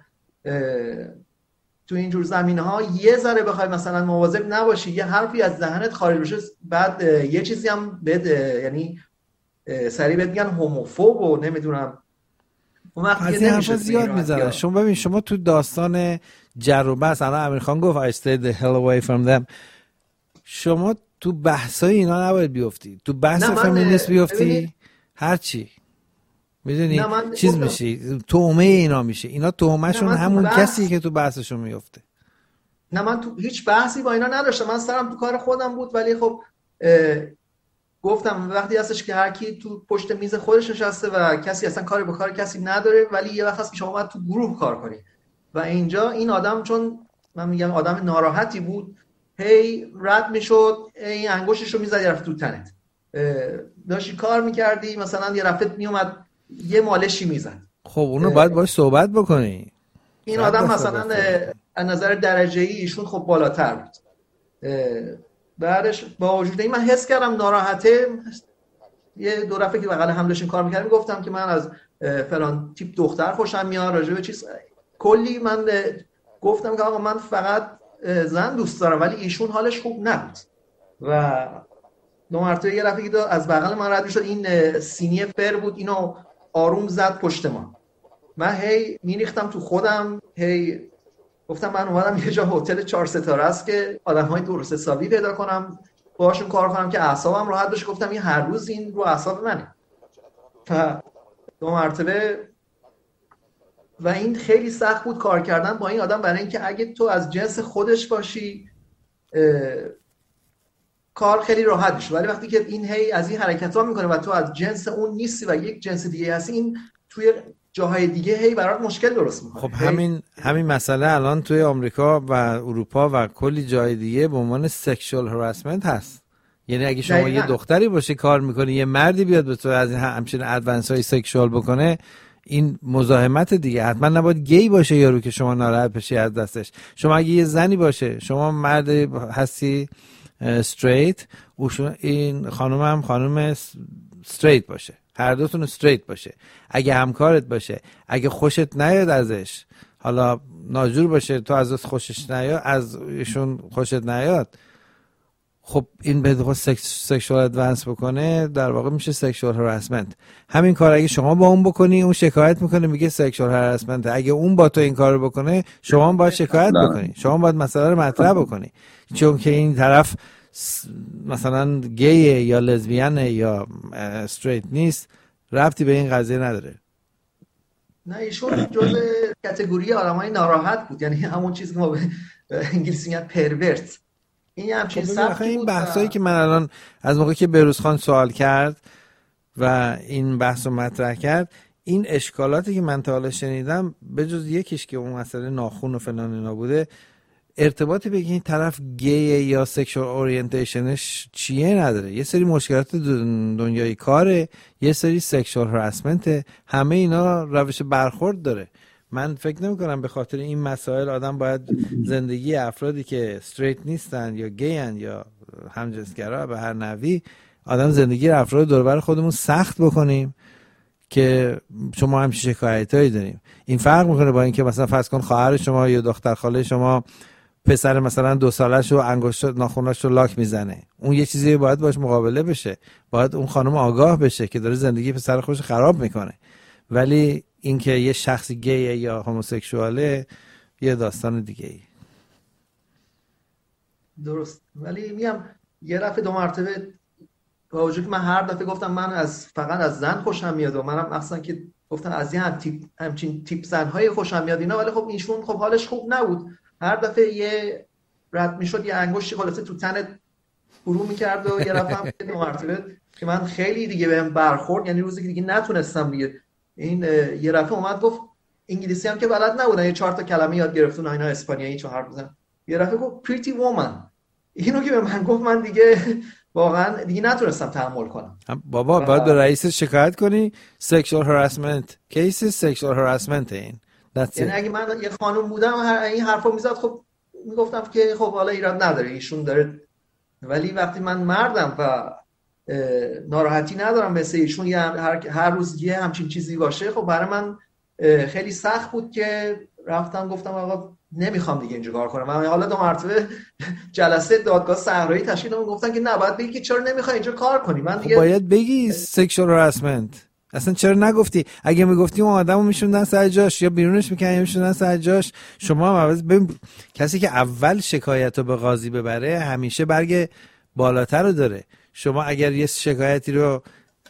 تو این جور زمینه‌ها یه ذره بخوای مثلا مواظب نباشی، یه حرفی از ذهنت خارج بشه، بعد یه چیزی هم یعنی سریع بهت میگن هوموفوب و نمیدونم اون وقت از این حرفا زیاد میزنن. شما ببین، شما تو داستان جر و بحث، الان امیر خان گفت I stayed the hell away from them، شما تو بحثای اینا نباید بیفتی، تو بحث فمینیست بیفتی هرچی میدونی چیز میشی، تومه اینا میشه، اینا تومهشون همون کسی که تو بحثشون میفته. نه من تو هیچ بحثی با اینا نداشتم، من سرم تو کار خودم بود. ولی خب گفتم وقتی هستش که هر کی تو پشت میز خودش نشسته و کسی اصلا کاری به کار کسی نداره، ولی یه وقت هست که شما باید تو گروه کار کنی. و اینجا این آدم، چون من میگم آدم ناراحتی بود، هی رد میشد، این انگشتشو میزد رفت تو تنت، داشتی کار میکردی مثلا یه رفت میومد یه مالشی میزد. خب اونو باید باش صحبت بکنی. این آدم مثلا از نظر درجه‌ای ایشون خب بالاتر بود. بعدش با وجود این من حس کردم ناراحته. یه دو دفعه که بغل هم داشتیم کار میکردیم گفتم که من از فلان تیپ دختر خوشم میاد، راجع به چیز کلی من گفتم که آقا من فقط زن دوست دارم، ولی ایشون حالش خوب نبود. و دو مرتبه یه دفعه که از بغل من رد میشد، این سینی فر بود، اینو آروم زد پشت ما. من هی میریختم تو خودم، هی گفتم من اومدم یه جا هتل 4 ستاره است که آدم‌های درست حسابی پیدا کنم باهاشون کار کنم که اعصابم راحت بشه. گفتم این هر روز این رو اعصاب منه. دو مرتبه و این خیلی سخت بود کار کردن با این آدم، برای اینکه اگه تو از جنس خودش باشی کار خیلی راحت میشه، ولی وقتی که این هی از این حرکت‌ها میکنه و تو از جنس اون نیستی و یک جنس دیگه هستی، این توی جاهای دیگه هی برات مشکل درست میکنه. خب همین مسئله الان توی آمریکا و اروپا و کلی جای دیگه به عنوان سکشوال هراسمنت هست. یعنی اگه شما یه دختری باشی کار میکنی، یه مردی بیاد به تو از این همچین ادوانس های سکشوال بکنه، این مزاحمت دیگه. حتما نباید گی باشه یارو که شما ناراحت بشی از دستش. شما اگه یه زنی باشه، شما مرد هستی استریت، این خانم هم خانم استریت باشه، هر دوتون استریت باشه، اگه همکارت باشه، اگه خوشت نیاد ازش، حالا ناجور باشه، تو از خوشش نیاد، از ایشون خوشت نیاد، خب این به سکشوال ادوانس بکنه، در واقع میشه سکشوال هراسمنت. همین کار اگه شما با اون بکنی، اون شکایت میکنه میگه سکشوال هراسمنت. اگه اون با تو این کارو بکنه، شما هم باید شکایت بکنی، شما باید مسئله رو مطرح بکنی، چون که این طرف مثلا گیه یا لزبیانه یا استریت نیست، ربطی به این قضیه نداره. نه ایشون جزء کاتگوری آدمای ناراحت بود، یعنی همون چیزی که ما به انگلیسی میگن پرورت. این همچین سبکی این بحثایی که من الان از موقعی که بهروز خان سوال کرد و این بحث رو مطرح کرد، این اشکالاتی که من تا حالا شنیدم به جز یکیش که اون مسئله ناخون و فلان اینا بوده، ارتباطی به این طرف گیه یا سکشوال اورینتیشنش چیه نداره. یه سری مشکلات دنیای کاره، یه سری سکشوال هراسمنت، همه اینا روش برخورد داره. من فکر نمی کنم به خاطر این مسائل آدم باید زندگی افرادی که استریت نیستن یا گیان یا همجنسگرا به هر نوعی، آدم زندگی افراد دور و بر خودمون سخت بکنیم که شما همچین شکایتایی داریم. این فرق میکنه با اینکه مثلا فرض کن خواهر شما یا دختر خاله شما پسر مثلا 2 ساله‌شو انگشت ناخناشو لاک میزنه، اون یه چیزی باید باش مقابله بشه، باید اون خانم آگاه بشه که داره زندگی پسر خودش خراب میکنه. ولی اینکه یه شخصی گیه یا هوموسکسواله یه داستان دیگه ای. درست. ولی میگم یه دفعه 2 مرتبه با وجود که من هر دفعه گفتم من فقط از زن خوشم میاد و منم اصلا که گفتم از همچین تیپ زنهای خوشم میاد اینا، ولی خب ایشون خب حالش خوب نبود. هر دفعه یه رد میشد یه انگشتی خلاصه تو تن فرو میکرد و یه دفعه هم 2 مرتبه که من خیلی دیگه بهم برخورد، یعنی روزی که دیگه نتونستم دیگه این یه دفعه اومد گفت انگلیسی هم که بلد نبودن، یه 4 تا کلمه یاد گرفتن اینا اسپانیایی چون حرف بزنن. یه دفعه گفت pretty woman. اینو که به من گفت من دیگه واقعا دیگه نتونستم تحمل کنم. بابا باید به رئیس شکایت کنی. sexual harassment cases sexual harassment این. یعنی اگه من یه خانم بودم این حرفو میزد خب میگفتم که خب حالا ایراد نداره ایشون داره، ولی وقتی من مردم و ناراحتی ندارم مثل ایشون هر روز یه همچین چیزی باشه، خب برای من خیلی سخت بود که رفتم گفتم آقا نمیخوام دیگه اینجا کار کنم. من حالا 2 مرتبه جلسه دادگاه صحرایی تشکیل دادم، گفتن که نه باید بگی که چرا نمیخوای اینجا کار کنی. من دیگه باید بگی sexual harassment. اصلا چرا نگفتی؟ اگه میگفتی اون آدمو میشوندن سر جاش یا بیرونش میکنن یا میشوندن سر جاش. شما هم کسی که اول شکایتو به قاضی ببره همیشه برگ بالاتر رو داره. شما اگر یه شکایتی رو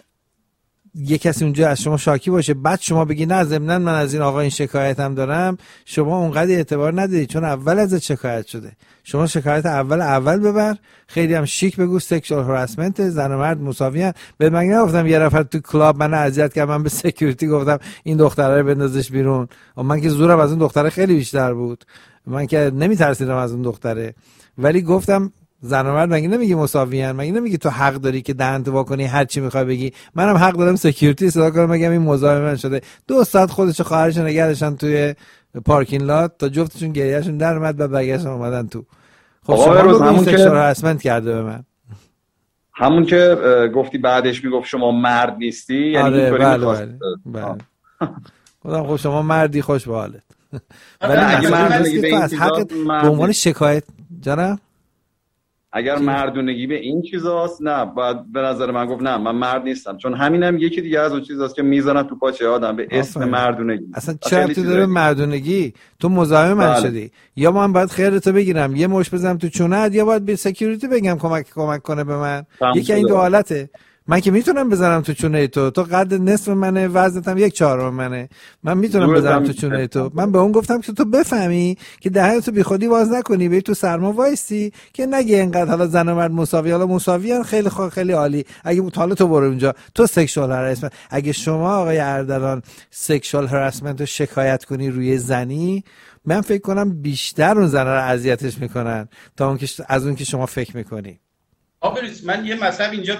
یه کسی اونجا از شما شاکی باشه بعد شما بگی نه ضمناً من از این آقا این شکایتم دارم، شما اونقدر اعتبار نداری چون اول ازت شکایت شده. شما شکایت اول ببر، خیلی هم شیک بگو سکشوال هراسمنت، زن و مرد مساویان. به من نگفتم یه نفر تو کلاب من اذیت کرد، من به سکیوریتی گفتم این دختره رو بندازش بیرون. من که زورم از اون دختره خیلی بیشتر بود، من که نمیترسیدم از اون دختره، ولی گفتم زن و مرد مگه نمیگی مساویان؟ مگه نمیگی تو حق داری که دهنت وا کنی هر چی میخوای بگی؟ منم حق دارم سکیوریتی صدا کنم بگم این مزاحم من شده. 2 ساعت خودش و خواهرش نگردشن توی پارکینگ لات تا جفتشون گریهشون در اومد و برگشتن اومدن تو. خب شما همون که هراسمنت کرده به من، همون که گفتی بعدش میگفت شما مرد نیستی، یعنی اینطوری می‌خواست. بله. خودم خب شما مردی خوش به حالت. ولی اگه مردونگی به این حق به عنوان شکایت جانم اگر مردونگی به این چیزاست، نه باید به نظر من گفت نه من مرد نیستم، چون همینم یکی دیگه از اون چیزاست که میذارن تو پاچه آدم به اسم مردونگی. اصلا چه ربطی داره مردونگی؟ تو مزاحم من شدی، یا من باید خیرتو بگیرم یه مش بزنم تو چونت، یا باید به سکیوریتی بگم کمک کنه به من. یکی این 2 حالته. من که میتونم بزنم تو چونه تو قد نصف منه، وزنت هم 1/4 منه، من میتونم بزنم تو چونه تو. من به اون گفتم که تو بفهمی که دهنتو بیخودی باز نکنی، بری تو سرما وایسی که نگی اینقدر حالا زن و مرد مساوی، حالا مساویان خیلی خیلی عالی. اگه حالا تو برو اونجا تو سکشوال هراسمنت، اگه شما آقای اردلان سکشوال هراسمنت رو شکایت کنی روی زنی، من فکر کنم بیشتر اون زنا رو اذیتش میکنن تا اون که از اون که شما فکر میکنی. آبریز من یه مطلب اینجا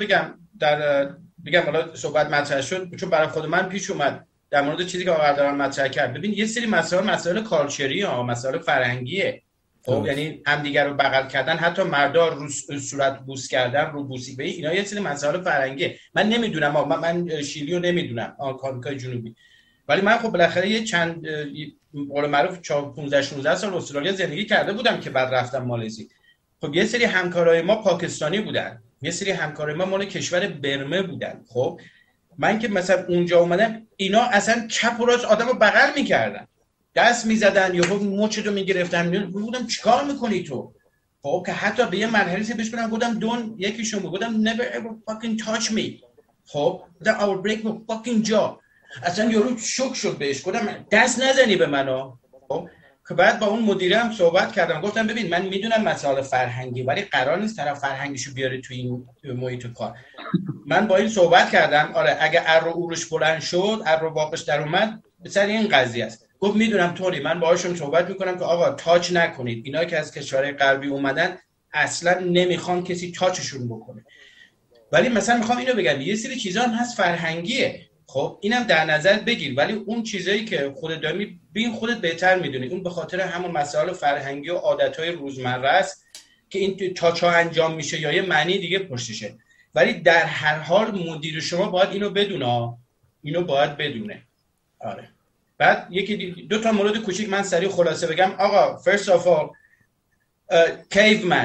بگم حالا صحبت مطرح شد چون برای خود من پیش اومد در مورد چیزی که آقا اردلان مطرح کرد. ببین یه سری مسائل کالچری ها، مسائل فرهنگیه. خب یعنی همدیگر رو بغل کردن، حتی مردا رو صورت بوس کردن، رو بوسیدگی، اینا یه سری مسائل فرهنگیه. من نمیدونم، من شیلی رو نمیدونم، آمریکای جنوبی، ولی من خب بالاخره یه چند قول معروف 15-16 سال استرالیا زندگی کرده بودم که بعد رفتم مالزی. خب یه سری همکارای ما پاکستانی بودن، یه سری همکارای ما مال کشور برمه بودن. خب من که مثلا اونجا اومدم اینا اصلا چپ و راست آدمو بغل میکردن، دست میزدن یا مچتو میگرفتن، بودم چیکار میکنی تو؟ خب که حتی به یه مرحله بهش گفتم دون، یکیشون گفتم never ever fucking touch me. خب that I will break my fucking jaw. اصلا یارو شوک شد، بهش گفتم دست نزنی به منو. خب که بعد با اون مدیرم صحبت کردم، گفتم ببین من میدونم مسائل فرهنگی ولی قرار نیست طرف فرهنگیشو بیاره تو این محیط کار. من با این صحبت کردم، آره اگه ار و عروش بلند شد، ار و واقعش در اومد، بسر این قضیه است. گفت میدونم توری، من باهاشون صحبت میکنم که آقا تاچ نکنید، اینا که از کشورهای غربی اومدن اصلا نمیخوان کسی تاچشون بکنه. ولی مثلا میخوام اینو بگم یه سری چیزا هم هست فرهنگیه، خب اینم در نظر بگیر، ولی اون چیزایی که خودت داری ببین خودت بهتر میدونی، اون به خاطر همون مسائل فرهنگی و عادتهای روزمره است که این تاچا انجام میشه یا یه معنی دیگه پشتشه. ولی در هر حال مدیر شما باید اینو بدونه، اینو باید بدونه. آره. بعد یکی 2 تا مورد کوچیک من سریع خلاصه بگم. آقا first of all caveman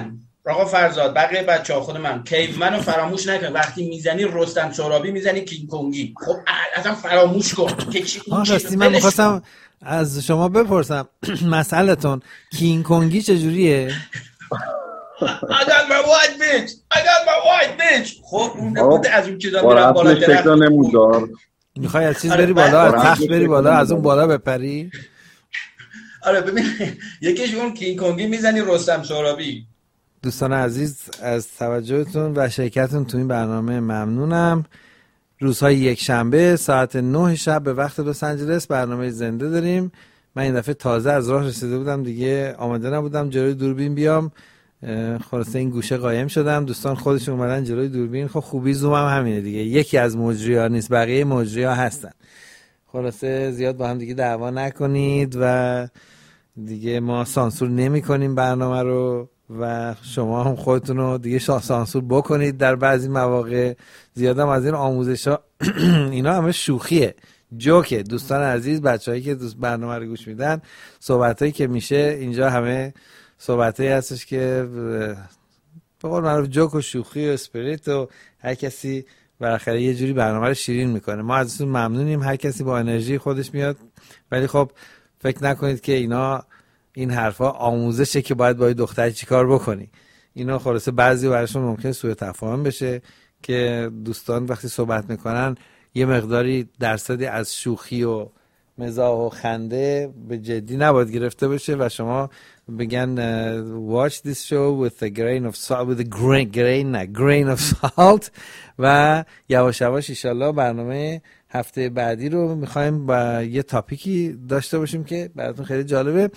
آقا فرزاد بقیه بچه‌ها خود من کیومن رو فراموش نکن. وقتی میزنی رستم سهرابی میزنی کینگ کنگی. خب اصلا فراموش کن که راستی من می‌خواستم از شما بپرسم مسئله‌تون کینگ کنگی چجوریه؟ I got my white bitch. خب اون از اون چیزا میرم بالا درخت. میخوای از چیز بری بالا، از تخت بری بالا، از اون بالا بپری؟ آره ببین یکیش اون کینگ کنگی میزنی رستم سهرابی. دوستان عزیز از توجهتون و شرکتتون تو این برنامه ممنونم. روزهای یک شنبه ساعت 9 شب به وقت لس آنجلس برنامه زنده داریم. من این دفعه تازه از راه رسیده بودم دیگه آماده نبودم جلوی دوربین بیام، خلاصه این گوشه قایم شدم. دوستان خودشون اومدن جلوی دوربین. خب خوبی زوم هم همینه دیگه، یکی از مجری‌ها نیست، بقیه مجری‌ها هستن. خلاصه زیاد با هم دیگه دعوا نکنید و دیگه ما سانسور نمی کنیم برنامه رو و شما هم خودتون رو دیگه سانسور بکنید در بعضی مواقع. زیاد هم از این آموزش‌ها اینا همه شوخیه، جوکه. دوستان عزیز، بچه‌هایی که برنامه رو گوش میدن، صحبتایی که میشه اینجا همه صحبتایی هستش که به قول معروف جوک و شوخی و اسپریت و هر کسی بالاخره یه جوری برنامه رو شیرین میکنه. ما ازتون ممنونیم، هر کسی با انرژی خودش میاد، ولی خب فکر نکنید که این حرفا آموزشه که باید با دختر چیکار بکنی. اینا خلاصه بعضی براشون ممکنه سوء تفاهم بشه که دوستان وقتی صحبت میکنن یه مقداری درصدی از شوخی و مزاح و خنده به جدی نباید گرفته بشه و شما بگن watch this show with a grain of salt, with a grain of salt و یواش یواش انشالله برنامه هفته بعدی رو میخوایم با یه تاپیکی داشته باشیم که براتون خیلی جالبه.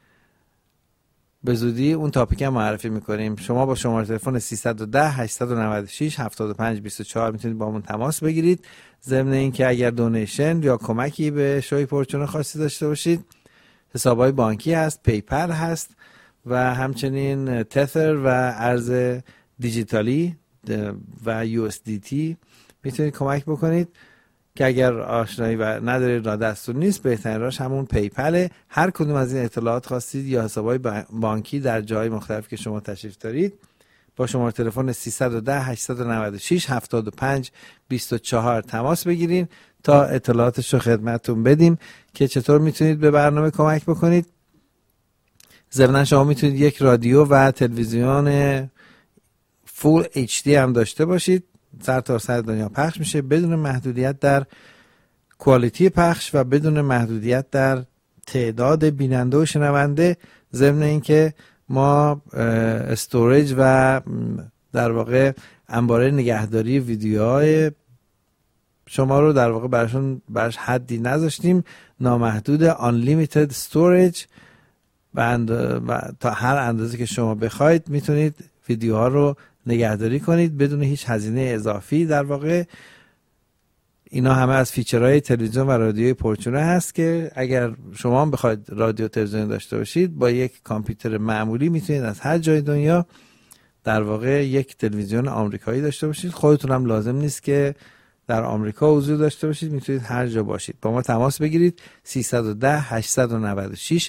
به زودی اون تاپیک هم معرفی میکنیم. شما با شماره تلفن 310 896 7524 میتونید با همون تماس بگیرید. ضمن این که اگر دونیشن یا کمکی به شوی پورچون خاصی داشته باشید، حسابهای بانکی هست، پیپل هست و همچنین تثر و ارز دیجیتالی و USDT میتونید کمک بکنید که اگر آشنایی و ندارید را دستور نیست، بهترین راهش همون پیپله. هر کدوم از این اطلاعات خواستید یا حسابهای بانکی در جای مختلف که شما تشریف دارید با شماره تلفن 310 896 7524 تماس بگیرین تا اطلاعاتش رو خدمتتون بدیم که چطور میتونید به برنامه کمک بکنید. ضمن شما میتونید یک رادیو و تلویزیون فول HD هم داشته باشید، سرتاسر دنیا پخش میشه بدون محدودیت در کوالیتی پخش و بدون محدودیت در تعداد بیننده و شنونده. ضمن اینکه ما استوریج و در واقع انباره نگهداری ویدیوهای شما رو در واقع براش حدی نذاشتیم، نامحدود unlimited storage و تا هر اندازه که شما بخواید میتونید ویدیوها رو نگهداری کنید بدون هیچ هزینه اضافی. در واقع اینا همه از فیچرهای تلویزیون و رادیوی پورچونه هست که اگر شما هم بخواید رادیو تلویزیون داشته باشید با یک کامپیوتر معمولی میتونید از هر جای دنیا در واقع یک تلویزیون آمریکایی داشته باشید. خودتون هم لازم نیست که در آمریکا حضور داشته باشید، میتونید هر جا باشید. با ما تماس بگیرید 310 896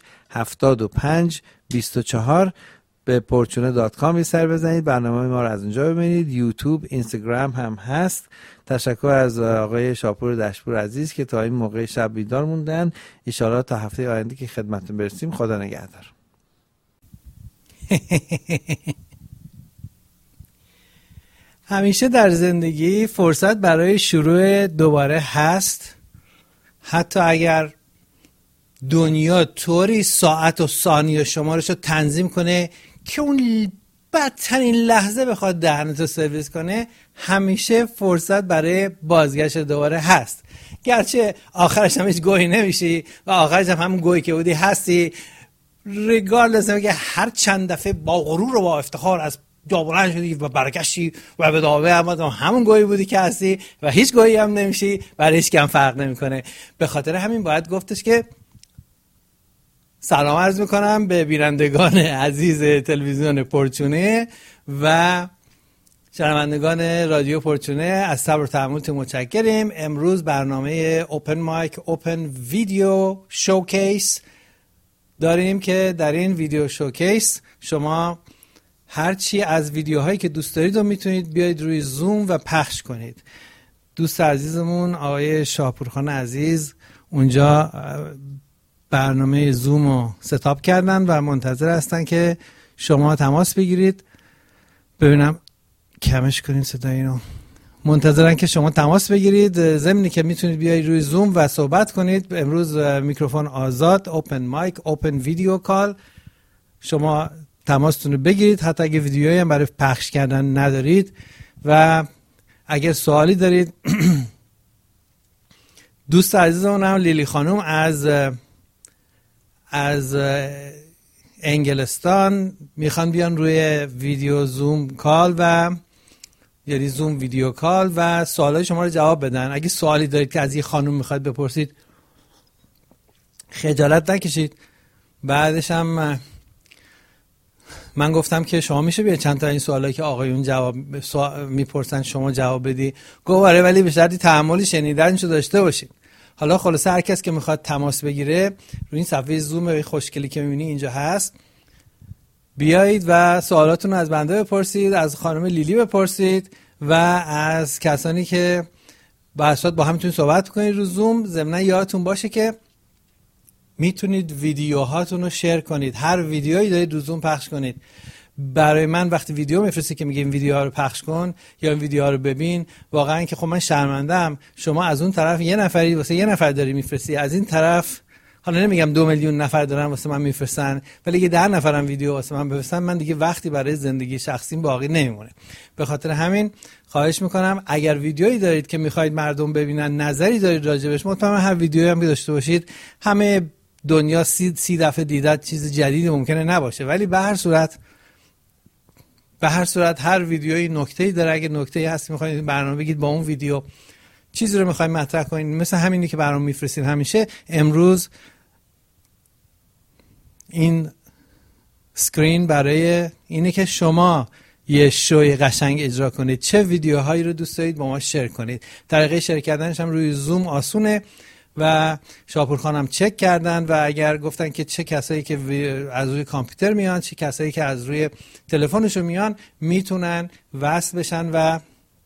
7524 به porchune.com سر بزنید، برنامه ما رو از اونجا ببینید. یوتیوب، اینستاگرام هم هست. تشکر از آقای شاپور دشپور عزیز که تا این موقع شب بیدار موندن. ان شاءالله تا هفته آینده که خدمتتون برسیم. خدا نگهدار. همیشه در زندگی فرصت برای شروع دوباره هست، حتی اگر دنیا طوری ساعت و ثانیه شمارش رو تنظیم کنه که اون بدترین لحظه بخواد دهنتو سرویس کنه، همیشه فرصت برای بازگشت دوباره هست. گرچه آخرش هم هیچ گوهی نمیشی و آخرش هم همون گوهی که بودی هستی، ریگاردلس که هر چند دفعه با غرور و با افتخار از جا بلند شدی و برگشتی و به داوه همون گوهی بودی که هستی و هیچ گوهی هم نمیشی، برای هیچ کم فرق نمیکنه. به خاطر همین باید گفتش که سلام عرض میکنم به بینندگان عزیز تلویزیون پورچونه و شنوندگان رادیو پورچونه. از صبر و تحملتون متشکریم. امروز برنامه اوپن مایک، اوپن ویدیو شوکیس داریم که در این ویدیو شوکیس شما هرچی از ویدیوهایی که دوست دارید رو میتونید بیاید روی زوم و پخش کنید. دوست عزیزمون آقای شاپورخان عزیز اونجا برنامه زوم رو ستاپ کردن و منتظر هستن که شما تماس بگیرید. ببینم کمش کنیم صدای اینو. منتظرن که شما تماس بگیرید، ضمنی که میتونید بیاید روی زوم و صحبت کنید. امروز میکروفون آزاد، اوپن مایک، اوپن ویدیو کال. شما تماستون رو بگیرید حتی اگه ویدیویی هم برای پخش کردن ندارید. و اگر سوالی دارید دوست عزیزمون هم لیلی خانم از انگلستان میخوان بیان روی ویدیو زوم کال و یعنی زوم ویدیو کال و سوالای شما رو جواب بدن. اگه سوالی دارید که از یه خانم میخواید بپرسید خجالت نکشید. بعدش هم من گفتم که شما میشه بیاید چند تا این سوالایی که آقایون جواب میپرسن شما جواب بدی. گفت آره ولی به شرطی تحملی شنیدنشو داشته باشید. حالا خلاصه هر کس که میخواد تماس بگیره روی این صفحه زوم خوشگلی که میبینی اینجا هست بیایید و سوالاتون رو از بنده بپرسید، از خانم لیلی بپرسید و از کسانی که با هم میتونید صحبت کنید رو زوم. ضمن یادتون باشه که میتونید ویدیوهاتون رو شیر کنید. هر ویدیویی دارید رو زوم پخش کنید. برای من وقتی ویدیو میفرستی که میگیم ویدیوها رو پخش کن یا این ویدیوها رو ببین، واقعا که خب من شرمنده‌ام. شما از اون طرف یه نفری واسه یه نفر داری میفرستی، از این طرف حالا نمیگم 2 میلیون نفر دارن واسه من میفرستن، ولی اگه 10 نفرم ویدیو واسه من بفرستن من دیگه وقتی برای زندگی شخصیم باقی نمیمونه. به خاطر همین خواهش میکنم اگر ویدیویی دارید که میخواید مردم ببینن، نظری دارید راجبش، مطمئنم هر ویدیویی هم که داشته باشید همه دنیا 30 دفعه دیده چیز جدیدی ممکنه نباشه، ولی به هر صورت هر ویدیویی نکته‌ای داره. اگه نکته‌ای هست میخواید برنامه بگید با اون ویدیو چیزی رو میخواید مطرح کنید، مثل همینی که برنامه میفرستید همیشه. امروز این سکرین برای اینه که شما یه شوی قشنگ اجرا کنید. چه ویدیوهایی رو دوست دارید با ما شیر کنید. طریقه شیر کردنش هم روی زوم آسونه و شاپور خانم چک کردن و اگر گفتن که چه کسایی که از روی کامپیوتر میان، چه کسایی که از روی تلفنشون میان، میتونن وصل بشن و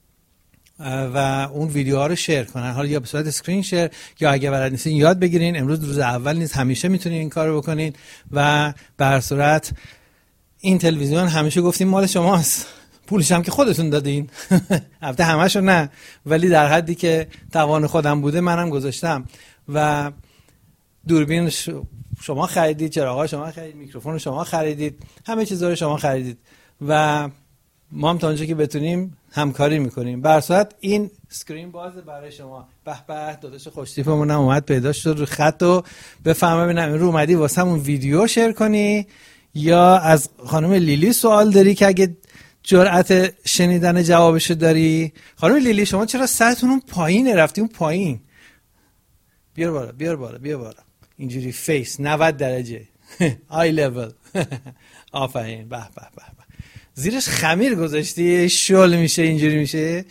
اون ویدیوها رو شیر کنن. حالا یا به صورت اسکرین شیر یا اگه بلد نیستین یاد بگیرین. امروز روز اول نیست، همیشه میتونین این کارو بکنین. و به هر صورت این تلویزیون همیشه گفتیم مال شماست، پولش هم که خودتون دادین. البته همه‌شو نه، ولی در حدی که توان خودم بوده منم گذاشتم. و دوربین شما خریدید، چراغ‌ها شما خریدید، میکروفون شما خریدید، همه چیزا رو شما خریدید و ما هم تا اونجا که بتونیم همکاری میکنیم. به هر صورت این سکرین بازه برای شما. به به داداش خوشتیپمون هم اومد پیدا شد رو خط و بفهم ببینم این رو اومدی واسه همون ویدیو شیر کنی یا از خانم لیلی سوال داری که اگه جرأت شنیدن جوابشو داری. خانم لیلی شما چرا سرتون اون پایینه، رفتی اون پایین؟ بیار بالا اینجوری فیس 90 درجه آی لول. آفرین. به به به زیرش خمیر گذاشتی شل میشه اینجوری میشه.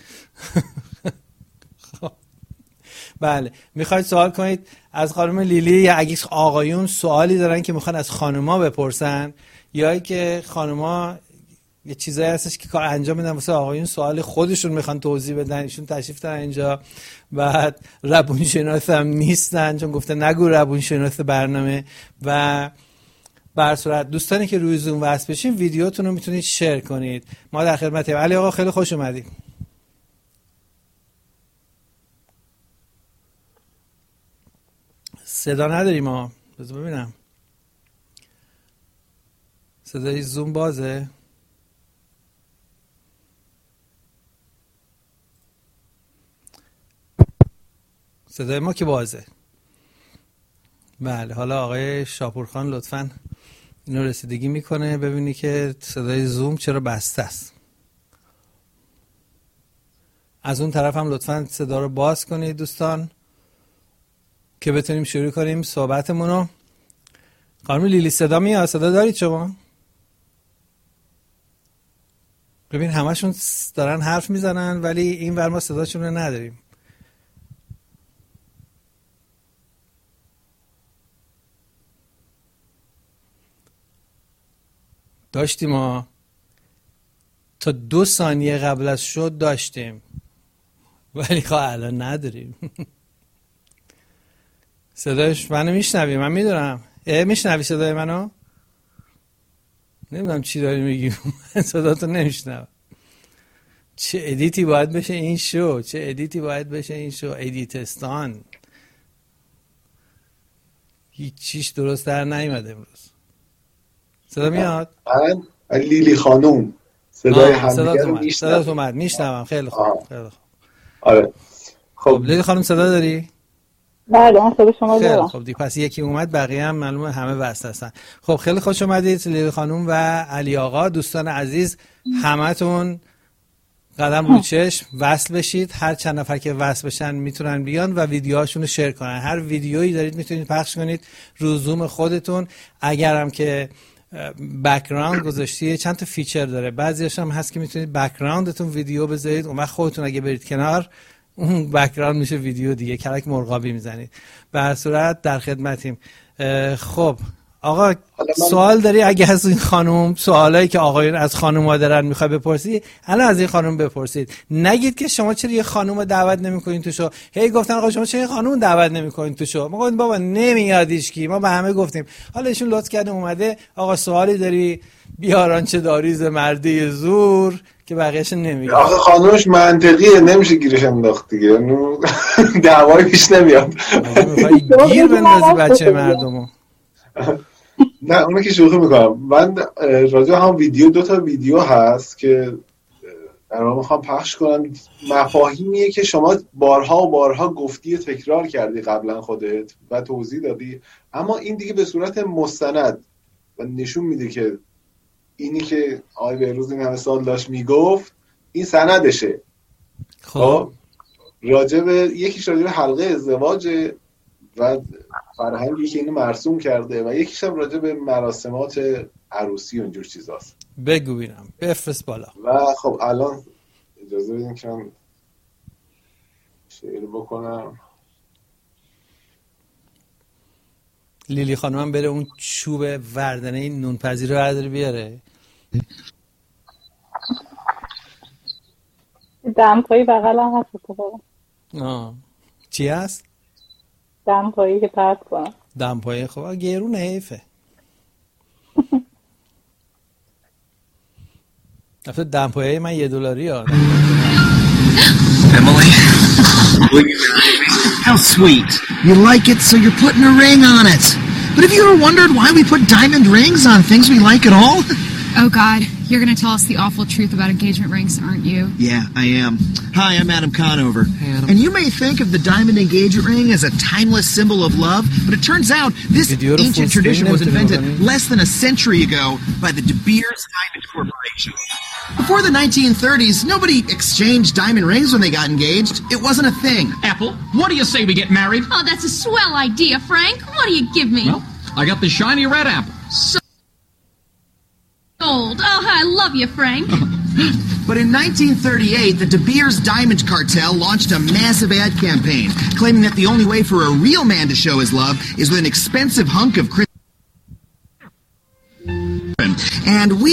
بله میخواید سوال کنید از خانم لیلی یا اگه آقایون سوالی دارن که میخوان از خانوما بپرسن یا که خانوما یه چیزایی هستش که کار انجام میدن واسه آقایون سوال خودشون میخوان توضیح بدن، ایشون تشریف دارن اینجا بعد روانشناس هم نیستن چون گفته نگو روانشناس برنامه. و به هر صورت دوستانی که روی زوم وصل بشین ویدیوتون رو میتونید شیر کنید. ما در خدمتیم. علی آقا خیلی خوش اومدید. صدا نداریم ما، بذار ببینم صدای زوم بازه. صدای ما که بازه. بله حالا آقای شاپورخان لطفاً اینو رسیدگی میکنه ببینی که صدای زوم چرا بسته است. از اون طرف هم لطفاً صدا رو باز کنید دوستان که بتونیم شروع کنیم صحبتمون رو. خانم لیلی صدا میاد؟ صدا دارید شما؟ ببین همشون دارن حرف میزنن ولی این ور ما صداشون رو نداریم. داشتیم ما تا 2 ثانیه قبل از شو داشتیم ولی خب الان نداریم. صدایش منو میشنوی؟ من میدونم. میشنوی صدای منو؟ نمیدونم چی داری میگی. صداتو نمیشنوم. چه ادیتی باید بشه این شو، چه ادیتی باید بشه این شو. ادیتستان هیچ چیش درست در نیومده امروز. صدا میاد؟ من لیلی خانوم صدای همدیگه رو میشنوم. صدات اومد میشنوم. خیلی خوب. خیلی خوب. آره خب لیلی خانم صدا داری؟ بله من صدا شما دارم. خب دی پس یکی اومد بقیه هم معلومه همه بسته هستن. خب خیلی خوش اومدید لیلی خانم و علی آقا. دوستان عزیز همتون قدم رو چشم وصل بشید. هر چند نفر که وصل بشن میتونن بیان و ویدیوهاشون رو شیر کنن. هر ویدیویی دارید میتونید پخش کنید رو زوم خودتون. اگرم که بک‌گراند گذاشتی چند تا فیچر داره، بعضیاش هم هست که میتونید بک‌گراندتون ویدیو بذارید، اون وقت خودتون اگه برید کنار اون بک‌گراند میشه ویدیو دیگه، کلک مرغابی میزنید. به هر صورت در خدمتیم. خب آقا سوال داری اگه از این خانم، سوالایی که آقایون از خانم‌ها دارن میخوای بپرسی الان از این خانم بپرسید. نگید که شما چرا یه خانم رو دعوت نمی‌کنین تو شو. هی گفتن آقا شما چرا یه خانم رو دعوت نمی‌کنین تو شو. ما گفتیم بابا نمیادش کی، ما به همه گفتیم. حالا ایشون لطف کرده اومده آقا سوالی داری بیاران چه داریز مردی زور که بقیه‌اش نمیگه. آخه خانمش منطقیه نمیشه گیرش انداخت دیگه. دعوایی پیش نمیاد. گیر بندازی بچه مردمو. نه اونو که شوخی میکنم. من راجع هم ویدیو 2 تا ویدیو هست که در واقع میخوام پخش کنم. مفاهیمیه که شما بارها و بارها گفتی تکرار کردی قبلا خودت و توضیح دادی، اما این دیگه به صورت مستند و نشون میده که اینی که آقای بهروز این همه سال داشت میگفت این سندشه. خب راجع به یکیش راجع به حلقه ازدواج و فرهنگی که اینو مرسوم کرده و یکیش هم راجع به مراسمات عروسی و اینجور چیزاست. بگو بینم بفرست بالا. و خب الان اجازه بدین که من شعر بکنم. لیلی خانم بره اون چوب وردنه این نونپذیر رو برداره بیاره. دمپایی بغل هم هست اتفاقا. چی هست؟ دمپایی که پرد کنم. دمپایی خب گرونه حیفه. افته دمپایی من $1 ها. Emily, will you marry me? How sweet. You like it, so you're putting a ring on it. But have you ever wondered why we put diamond rings on things we like at all? Oh, God. You're going to tell us the awful truth about engagement rings, aren't you? Yeah, I am. Hi, I'm Adam Conover. Hey, Adam. And you may think of the diamond engagement ring as a timeless symbol of love, but it turns out this ancient tradition was invented less than a century ago by the De Beers Diamond Corporation. Before the 1930s, nobody exchanged diamond rings when they got engaged. It wasn't a thing. Apple, what do you say we get married? Oh, that's a swell idea, Frank. What do you give me? Well, I got the shiny red apple. Sold. Oh, I love you, Frank. But in 1938, the De Beers Diamond Cartel launched a massive ad campaign, claiming that the only way for a real man to show his love is with an expensive hunk of and we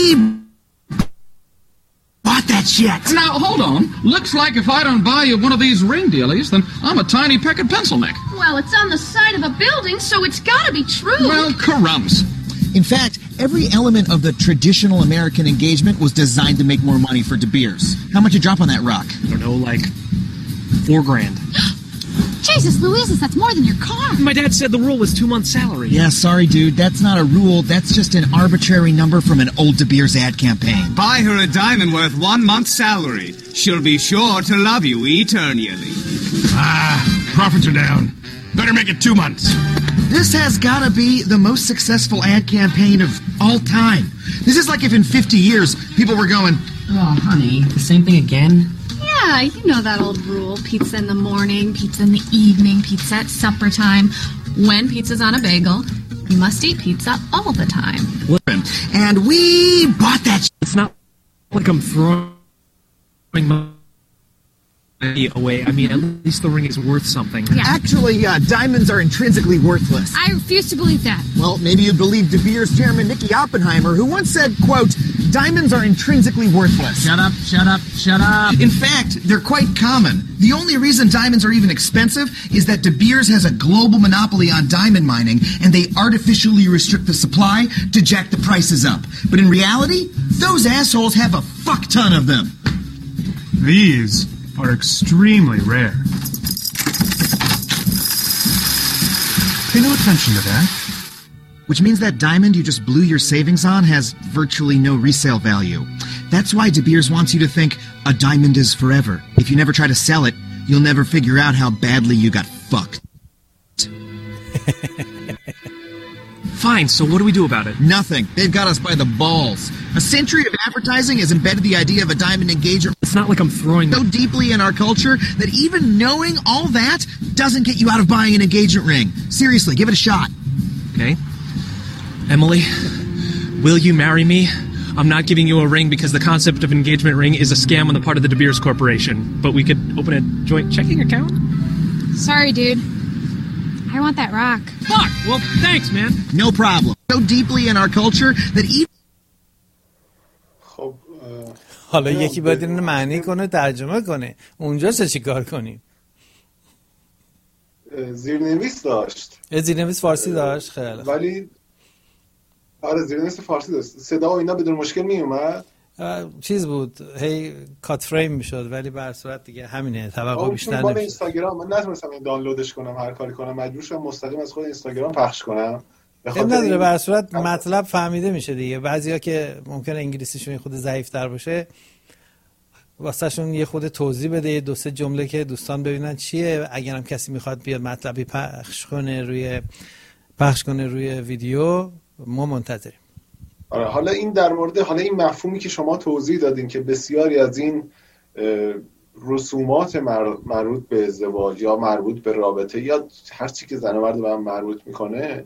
bought that shit. Now, hold on. Looks like if I don't buy you one of these ring dealies, then I'm a tiny pecked pencil neck. Well, it's on the side of a building, so it's gotta be true. Well, crumbs. In fact, every element of the traditional American engagement was designed to make more money for De Beers. How much you drop on that rock? I don't know, like $4,000. Jesus, Louises, that's more than your car. My dad said the rule was 2 months' salary. Yeah, sorry, dude. That's not a rule. That's just an arbitrary number from an old De Beers ad campaign. Buy her a diamond worth 1 month's salary. She'll be sure to love you eternally. Profits are down. Better make it 2 months. This has got to be the most successful ad campaign of all time. This is like if in 50 years people were going, "Oh, honey, the same thing again?" Yeah, you know that old rule. Pizza in the morning, pizza in the evening, pizza at supper time. When pizza's on a bagel, you must eat pizza all the time. And we bought that. It's not like I'm throwing away. I mean, at least the ring is worth something. Yeah. Actually, diamonds are intrinsically worthless. I refuse to believe that. Well, maybe you'd believe De Beers chairman Nicky Oppenheimer, who once said, quote, "Diamonds are intrinsically worthless." Shut up, shut up, shut up. In fact, they're quite common. The only reason diamonds are even expensive is that De Beers has a global monopoly on diamond mining, and they artificially restrict the supply to jack the prices up. But in reality, those assholes have a fuck ton of them. These are extremely rare. Pay no attention to that. Which means that diamond you just blew your savings on has virtually no resale value. That's why De Beers wants you to think a diamond is forever. If you never try to sell it, you'll never figure out how badly you got fucked. Fine, so what do we do about it? Nothing. They've got us by the balls. A century of advertising has embedded the idea of a diamond engagement. It's not like I'm throwing so deeply in our culture that even knowing all that doesn't get you out of buying an engagement ring. Seriously, give it a shot. Okay. Emily, will you marry me? I'm not giving you a ring because the concept of engagement ring is a scam on the part of the De Beers Corporation. But we could open a joint checking account? Sorry, dude. I want that rock. Fuck! Well, thanks, man. No problem. So deeply in our culture that even... حالا یکی باید اینو معنی کنه ترجمه کنه. اونجا چی کار کنیم؟ زیرنویس داشت. زیرنویس فارسی داشت خیلی. ولی آره زیرنویس فارسی داشت. صدا و اینا بدون مشکل می اومد. چیز بود هی کات فریم میشد ولی به هر صورت دیگه همینه توقع بیشتر نمیشه. اینستاگرام من نتونستم این دانلودش کنم هر کاری کنم مجبور شدم مستقیم از خود اینستاگرام پخش کنم. نداره به هر صورت مطلب فهمیده میشه دیگه. بعضیا که ممکنه انگلیسیشون خود ضعیف‌تر باشه واسهشون یه خود توضیح بده یه دو سه جمله که دوستان ببینن چیه. اگرم کسی میخواد بیاد مطلبی پخش کنه روی ویدیو ما منتظریم. آره حالا این در مورد این مفهومی که شما توضیح دادین که بسیاری از این رسومات مربوط به ازدواج یا مربوط به رابطه یا هر چی که زن و مرد به هم مربوط میکنه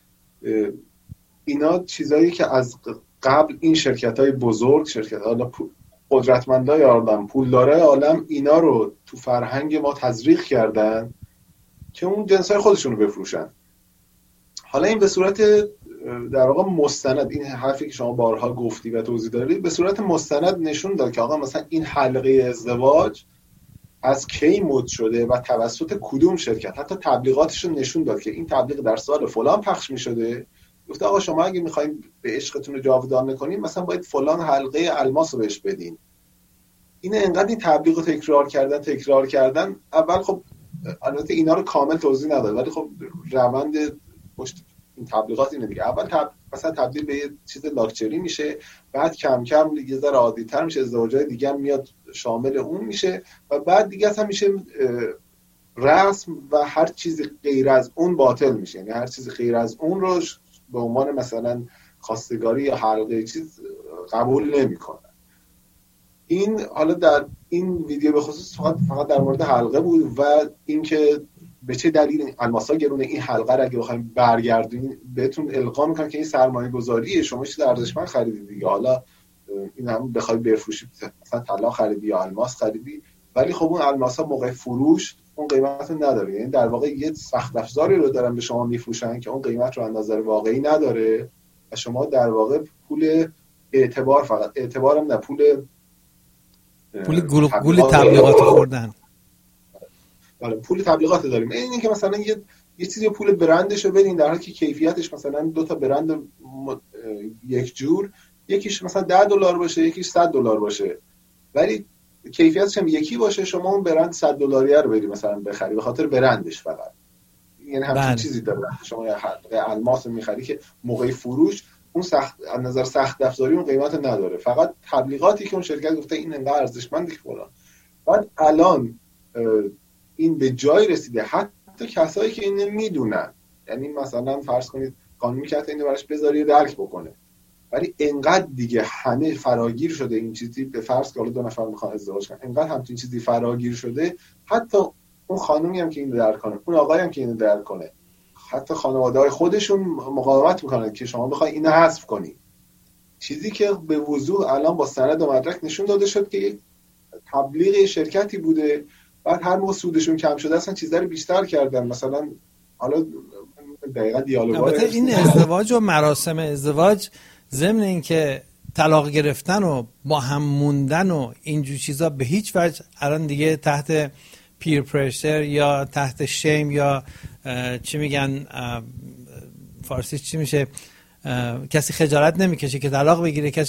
اینا چیزایی که از قبل این شرکت‌های بزرگ شرکت‌های قدرتمندای عالم پولدارای عالم اینا رو تو فرهنگ ما تزریق کردن که اون جنسای خودشون رو بفروشن. حالا این به صورت در واقع مستند این حرفی که شما بارها گفتی و توضیح دادید به صورت مستند نشون داد که آقا مثلا این حلقه ازدواج از کی مد شده و توسط کدوم شرکت حتی تبلیغاتش رو نشون داد که این تبلیغ در سال فلان پخش می شده. گفته آقا شما اگه میخواین به عشقتون رو جاودانه کنین مثلا باید فلان حلقه الماس رو بهش بدین. این انقدر این تبلیغ رو تکرار کردن اول خب البته اینا رو کامل توضیح نداد ولی خب روند پشت این تبلیغات اینه دیگه. اول مثلا تبدیل به یه چیز لاکچری میشه بعد کم کم یه ذره عادی‌تر میشه ازدواج‌های دیگه هم میاد شامل اون میشه و بعد دیگه اصلا میشه رسم و هر چیزی غیر از اون باطل میشه. یعنی هر چیزی غیر از اون رو به عنوان مثلا خواستگاری یا حلقه چیز قبول نمیکنن. این حالا در این ویدیو به خصوص فقط در مورد حلقه بود و اینکه به چه دلیل الماسا گرونه این حلقه رو اگه بخوایم برگردونیم بهتون القا میکنم که این سرمایه گذاریه شما چیز ارزشمند خریدید دیگه. حالا این هم بخوای بفروشی مثلا طلا خریدی یا الماس خریدی ولی خب اون الماسا موقع فروش اون قیمت رو نداره. یعنی در واقع یه سخت افزاری رو دارن به شما میفروشن که اون قیمت رو اندازه واقعی نداره و شما در واقع پول اعتبار فقط اعتبارم نه پول گول تبلیغات خوردن. بله پول تبلیغات داریم. این که مثلا یه چیزی پول برندش رو بدین در حالی که کیفیتش مثلا دو تا برند یک جور یکیش مثلا $10 باشه یکیش $100 باشه ولی کیفیتش هم یکی باشه شما اون برند $100 رو بدی مثلا بخری به خاطر برندش فقط. یعنی همین چیزی داره شما یه حلقه الماس میخری که موقع فروش اون از نظر سخت افزاری اون قیمت نداره فقط تبلیغاتی که اون شرکت گفته این انقدر ارزشمنده که فلان. بعد الان این به جای رسیده حتی کسایی که اینو میدونن یعنی مثلا فرض کنید قانونی که اینو براش بذاری درک بکنه ولی انقدر دیگه همه فراگیر شده این چیزی به فرض که حالا 2 نفر میخوان ازدواج کنن انقدر همچین چیزی فراگیر شده حتی اون خانومی هم که اینو درک کنه اون آقایی هم که اینو درک کنه حتی خانواده‌های خودشون مقاومت میکنن که شما بخواید اینو حذف کنی. چیزی که به وضوح الان با سند و مدرک نشون داده شد که یک تبلیغ شرکتی بوده بعد هر موقع سودشون کم شده اصلا چیزا رو بیشتر کردن. مثلا حالا دقیقاً دیالوگا این ازدواج و مراسم ازدواج ضمن اینکه طلاق گرفتن و با هم موندن و اینجور چیزا به هیچ وجه الان دیگه تحت پیر پرشر یا تحت شیم یا چی میگن فارسیش چی میشه، کسی خجالت نمیکشه که طلاق بگیره، کسی